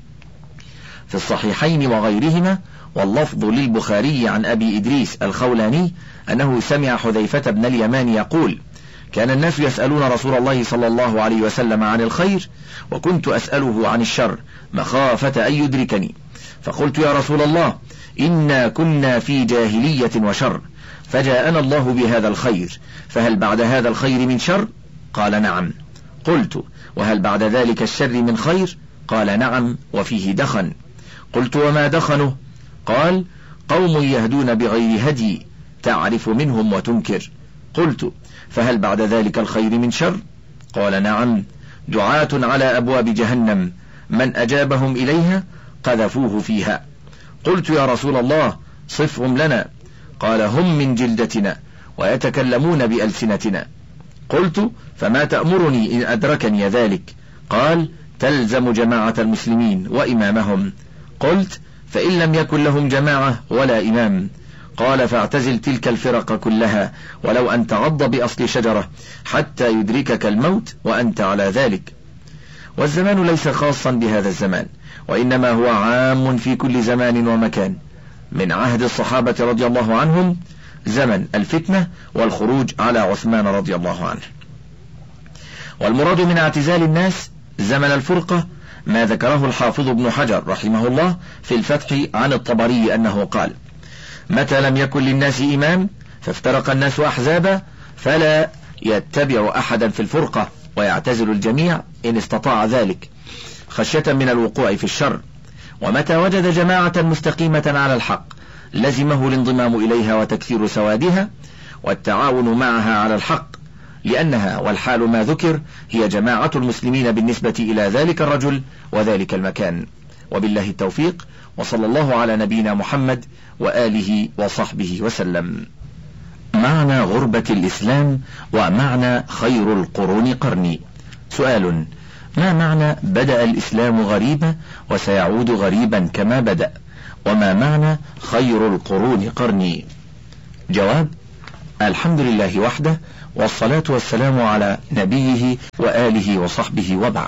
في الصحيحين وغيرهما واللفظ للبخاري عن أبي إدريس الخولاني أنه سمع حذيفة بن اليمان يقول: كان الناس يسألون رسول الله صلى الله عليه وسلم عن الخير، وكنت أسأله عن الشر مخافة أن يدركني، فقلت: يا رسول الله، إنا كنا في جاهلية وشر، فجاءنا الله بهذا الخير، فهل بعد هذا الخير من شر؟ قال: نعم. قلت: وهل بعد ذلك الشر من خير؟ قال: نعم، وفيه دخن. قلت: وما دخنه؟ قال: قوم يهدون بغير هدي، تعرف منهم وتنكر. قلت: فهل بعد ذلك الخير من شر؟ قال: نعم، دعاة على أبواب جهنم، من أجابهم إليها قذفوه فيها. قلت: يا رسول الله، صفهم لنا. قال: هم من جلدتنا ويتكلمون بألسنتنا. قلت: فما تأمرني إن أدركني ذلك؟ قال: تلزم جماعة المسلمين وإمامهم. قلت: فإن لم يكن لهم جماعة ولا إمام؟ قال: فاعتزل تلك الفرق كلها، ولو أن تعض بأصل شجرة حتى يدركك الموت وأنت على ذلك. والزمان ليس خاصا بهذا الزمان، وإنما هو عام في كل زمان ومكان. من عهد الصحابة رضي الله عنهم زمن الفتنة والخروج على عثمان رضي الله عنه. والمراد من اعتزال الناس زمن الفرقة ما ذكره الحافظ ابن حجر رحمه الله في الفتح عن الطبري أنه قال: متى لم يكن للناس إمام فافترق الناس أحزابا، فلا يتبع أحدا في الفرقة، ويعتزل الجميع إن استطاع ذلك خشية من الوقوع في الشر. ومتى وجد جماعة مستقيمة على الحق لزمه الانضمام إليها وتكثير سوادها والتعاون معها على الحق، لأنها والحال ما ذكر هي جماعة المسلمين بالنسبة إلى ذلك الرجل وذلك المكان. وبالله التوفيق، وصلى الله على نبينا محمد وآله وصحبه وسلم. معنى غربة الإسلام ومعنى خير القرون قرني. سؤال: ما معنى بدأ الإسلام غريبا وسيعود غريبا كما بدأ؟ وما معنى خير القرون قرني؟ جواب: الحمد لله وحده، والصلاة والسلام على نبيه وآله وصحبه، وبعد.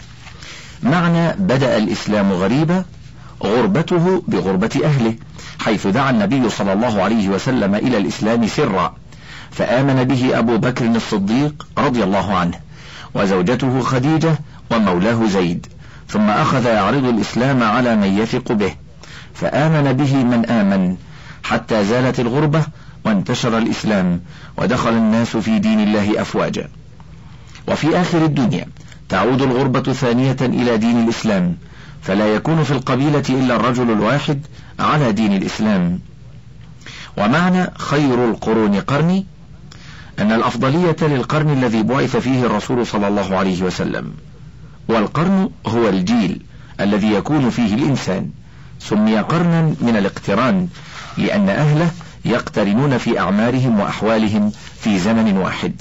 معنى بدأ الإسلام غريبا، غربته بغربة أهله، حيث دعا النبي صلى الله عليه وسلم إلى الإسلام سرا، فآمن به أبو بكر الصديق رضي الله عنه، وزوجته خديجة، ومولاه زيد، ثم أخذ يعرض الإسلام على من يثق به، فآمن به من آمن، حتى زالت الغربة وانتشر الإسلام، ودخل الناس في دين الله أفواجا. وفي آخر الدنيا تعود الغربة ثانية إلى دين الإسلام، فلا يكون في القبيلة إلا الرجل الواحد على دين الإسلام. ومعنى خير القرون قرني أن الأفضلية للقرن الذي بعث فيه الرسول صلى الله عليه وسلم، والقرن هو الجيل الذي يكون فيه الإنسان، سمي قرنا من الاقتران لأن أهله يقترنون في أعمارهم وأحوالهم في زمن واحد.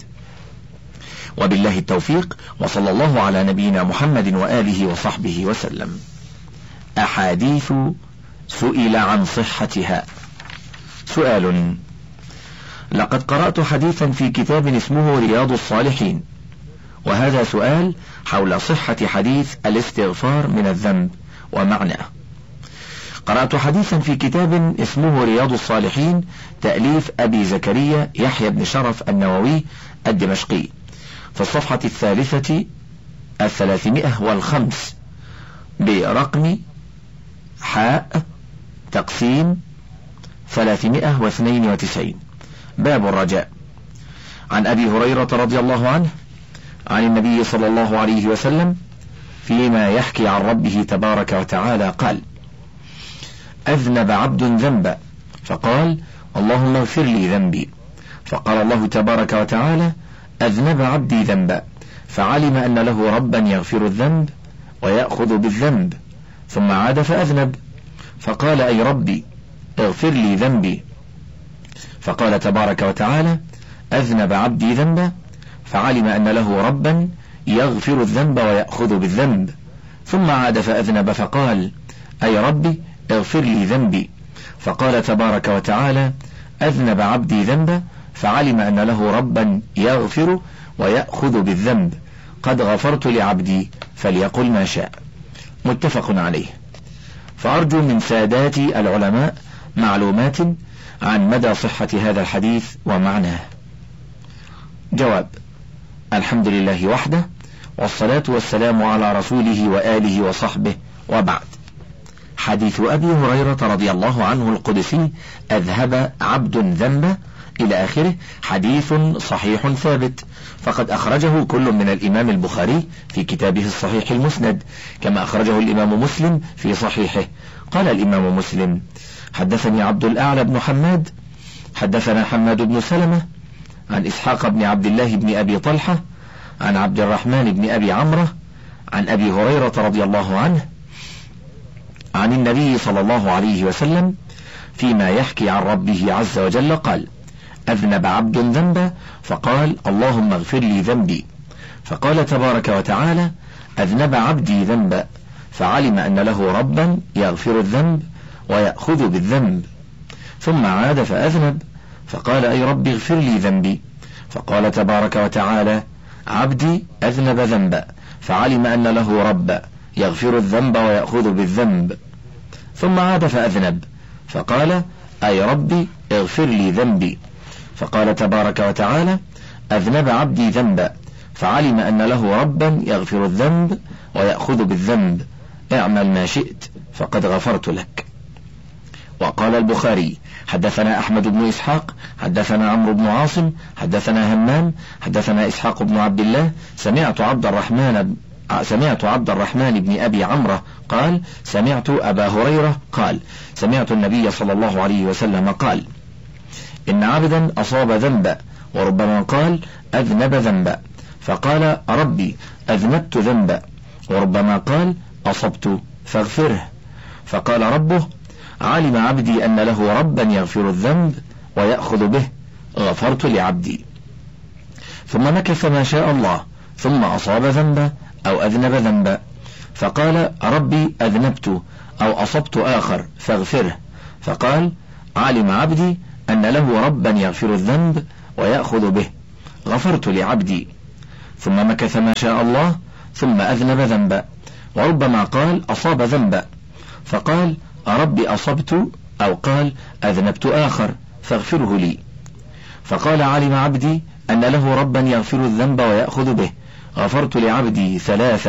وبالله التوفيق، وصلى الله على نبينا محمد وآله وصحبه وسلم. أحاديث سئل عن صحتها. سؤال: لقد قرأت حديثا في كتاب اسمه رياض الصالحين، وهذا سؤال حول صحة حديث الاستغفار من الذنب ومعناه. قرأت حديثا في كتاب اسمه رياض الصالحين، تأليف أبي زكريا يحيى بن شرف النووي الدمشقي، في الصفحة الثالثة الثلاثمائة والخمس، برقم حاء تقسيم ثلاثمائة واثنين وتسعين، باب الرجاء، عن أبي هريرة رضي الله عنه عن النبي صلى الله عليه وسلم فيما يحكي عن ربه تبارك وتعالى قال: أذنب عبد ذنبا فقال: اللهم اغفر لي ذنبي، فقال الله تبارك وتعالى: أذنب عبدي ذنبا، فعلم أن له ربا يغفر الذنب ويأخذ بالذنب، ثم عاد فأذنب، فقال: أي ربي اغفر لي ذنبي، فقال تبارك وتعالى: أذنب عبدي ذنبا، فعلم أن له ربا يغفر الذنب ويأخذ بالذنب، ثم عاد فأذنب، فقال: أي ربي اغفر لي ذنبي، فقال تبارك وتعالى: أذنب عبدي ذنبا، فعلم أن له ربا يغفر ويأخذ بالذنب، قد غفرت لعبدي فليقل ما شاء. متفق عليه. فأرجو من سادات العلماء معلومات عن مدى صحة هذا الحديث ومعناه. جواب: الحمد لله وحده، والصلاة والسلام على رسوله وآله وصحبه، وبعد. حديث أبي هريرة رضي الله عنه القدسي: أذهب عبد ذنبه إلى آخره، حديث صحيح ثابت، فقد أخرجه كل من الإمام البخاري في كتابه الصحيح المسند، كما أخرجه الإمام مسلم في صحيحه. قال الإمام مسلم: حدثني عبد الأعلى بن حماد حدثنا حماد بن سلمة عن إسحاق بن عبد الله بن أبي طلحة عن عبد الرحمن بن أبي عمرة عن أبي هريرة رضي الله عنه عن النبي صلى الله عليه وسلم فيما يحكي عن ربه عز وجل قال: أذنب عبد ذنبا فقال: اللهم اغفر لي ذنبي، فقال تبارك وتعالى: أذنب عبدي ذنبا، فعلم أن له ربا يغفر الذنب ويأخذ بالذنب، ثم عاد فأذنب، فقال: أي رب اغفر لي ذنبي، فقال تبارك وتعالى: عبدي أذنب ذنبا، فعلم أن له ربا يغفر الذنب ويأخذ بالذنب، ثم عاد فأذنب، فقال: أي ربي اغفر لي ذنبي، فقال تبارك وتعالى: أذنب عبدي ذنبا، فعلم أن له ربا يغفر الذنب ويأخذ بالذنب، اعمل ما شئت فقد غفرت لك. وقال البخاري: حدثنا أحمد بن إسحاق حدثنا عمرو بن عاصم حدثنا همام حدثنا إسحاق بن عبد الله سمعت عبد الرحمن سمعت عبد الرحمن بن أبي عمرة قال: سمعت أبا هريرة قال: سمعت النبي صلى الله عليه وسلم قال: إن عبدا أصاب ذنبا، وربما قال أذنب ذنبا، فقال: ربي أذنبت ذنبا، وربما قال أصبت فاغفره، فقال ربه: علم عبدي أن له ربا يغفر الذنب ويأخذ به، غفرت لعبدي. ثم مكث ما شاء الله، ثم أصاب ذنبا أو أذنب ذنبا، فقال: ربي أذنبت أو أصبت آخر فاغفره، فقال: علم عبدي أن له ربا يغفر الذنب ويأخذ به، غفرت لعبدي. ثم مكث ما شاء الله ثم أذنب ذنبا، وربما قال أصاب ذنبا فقال: ربي أصبت، أو قال أذنبت آخر فاغفره لي، فقال: علم عبدي أن له ربا يغفر الذنب ويأخذ به، غفرت لعبدي ثلاثا.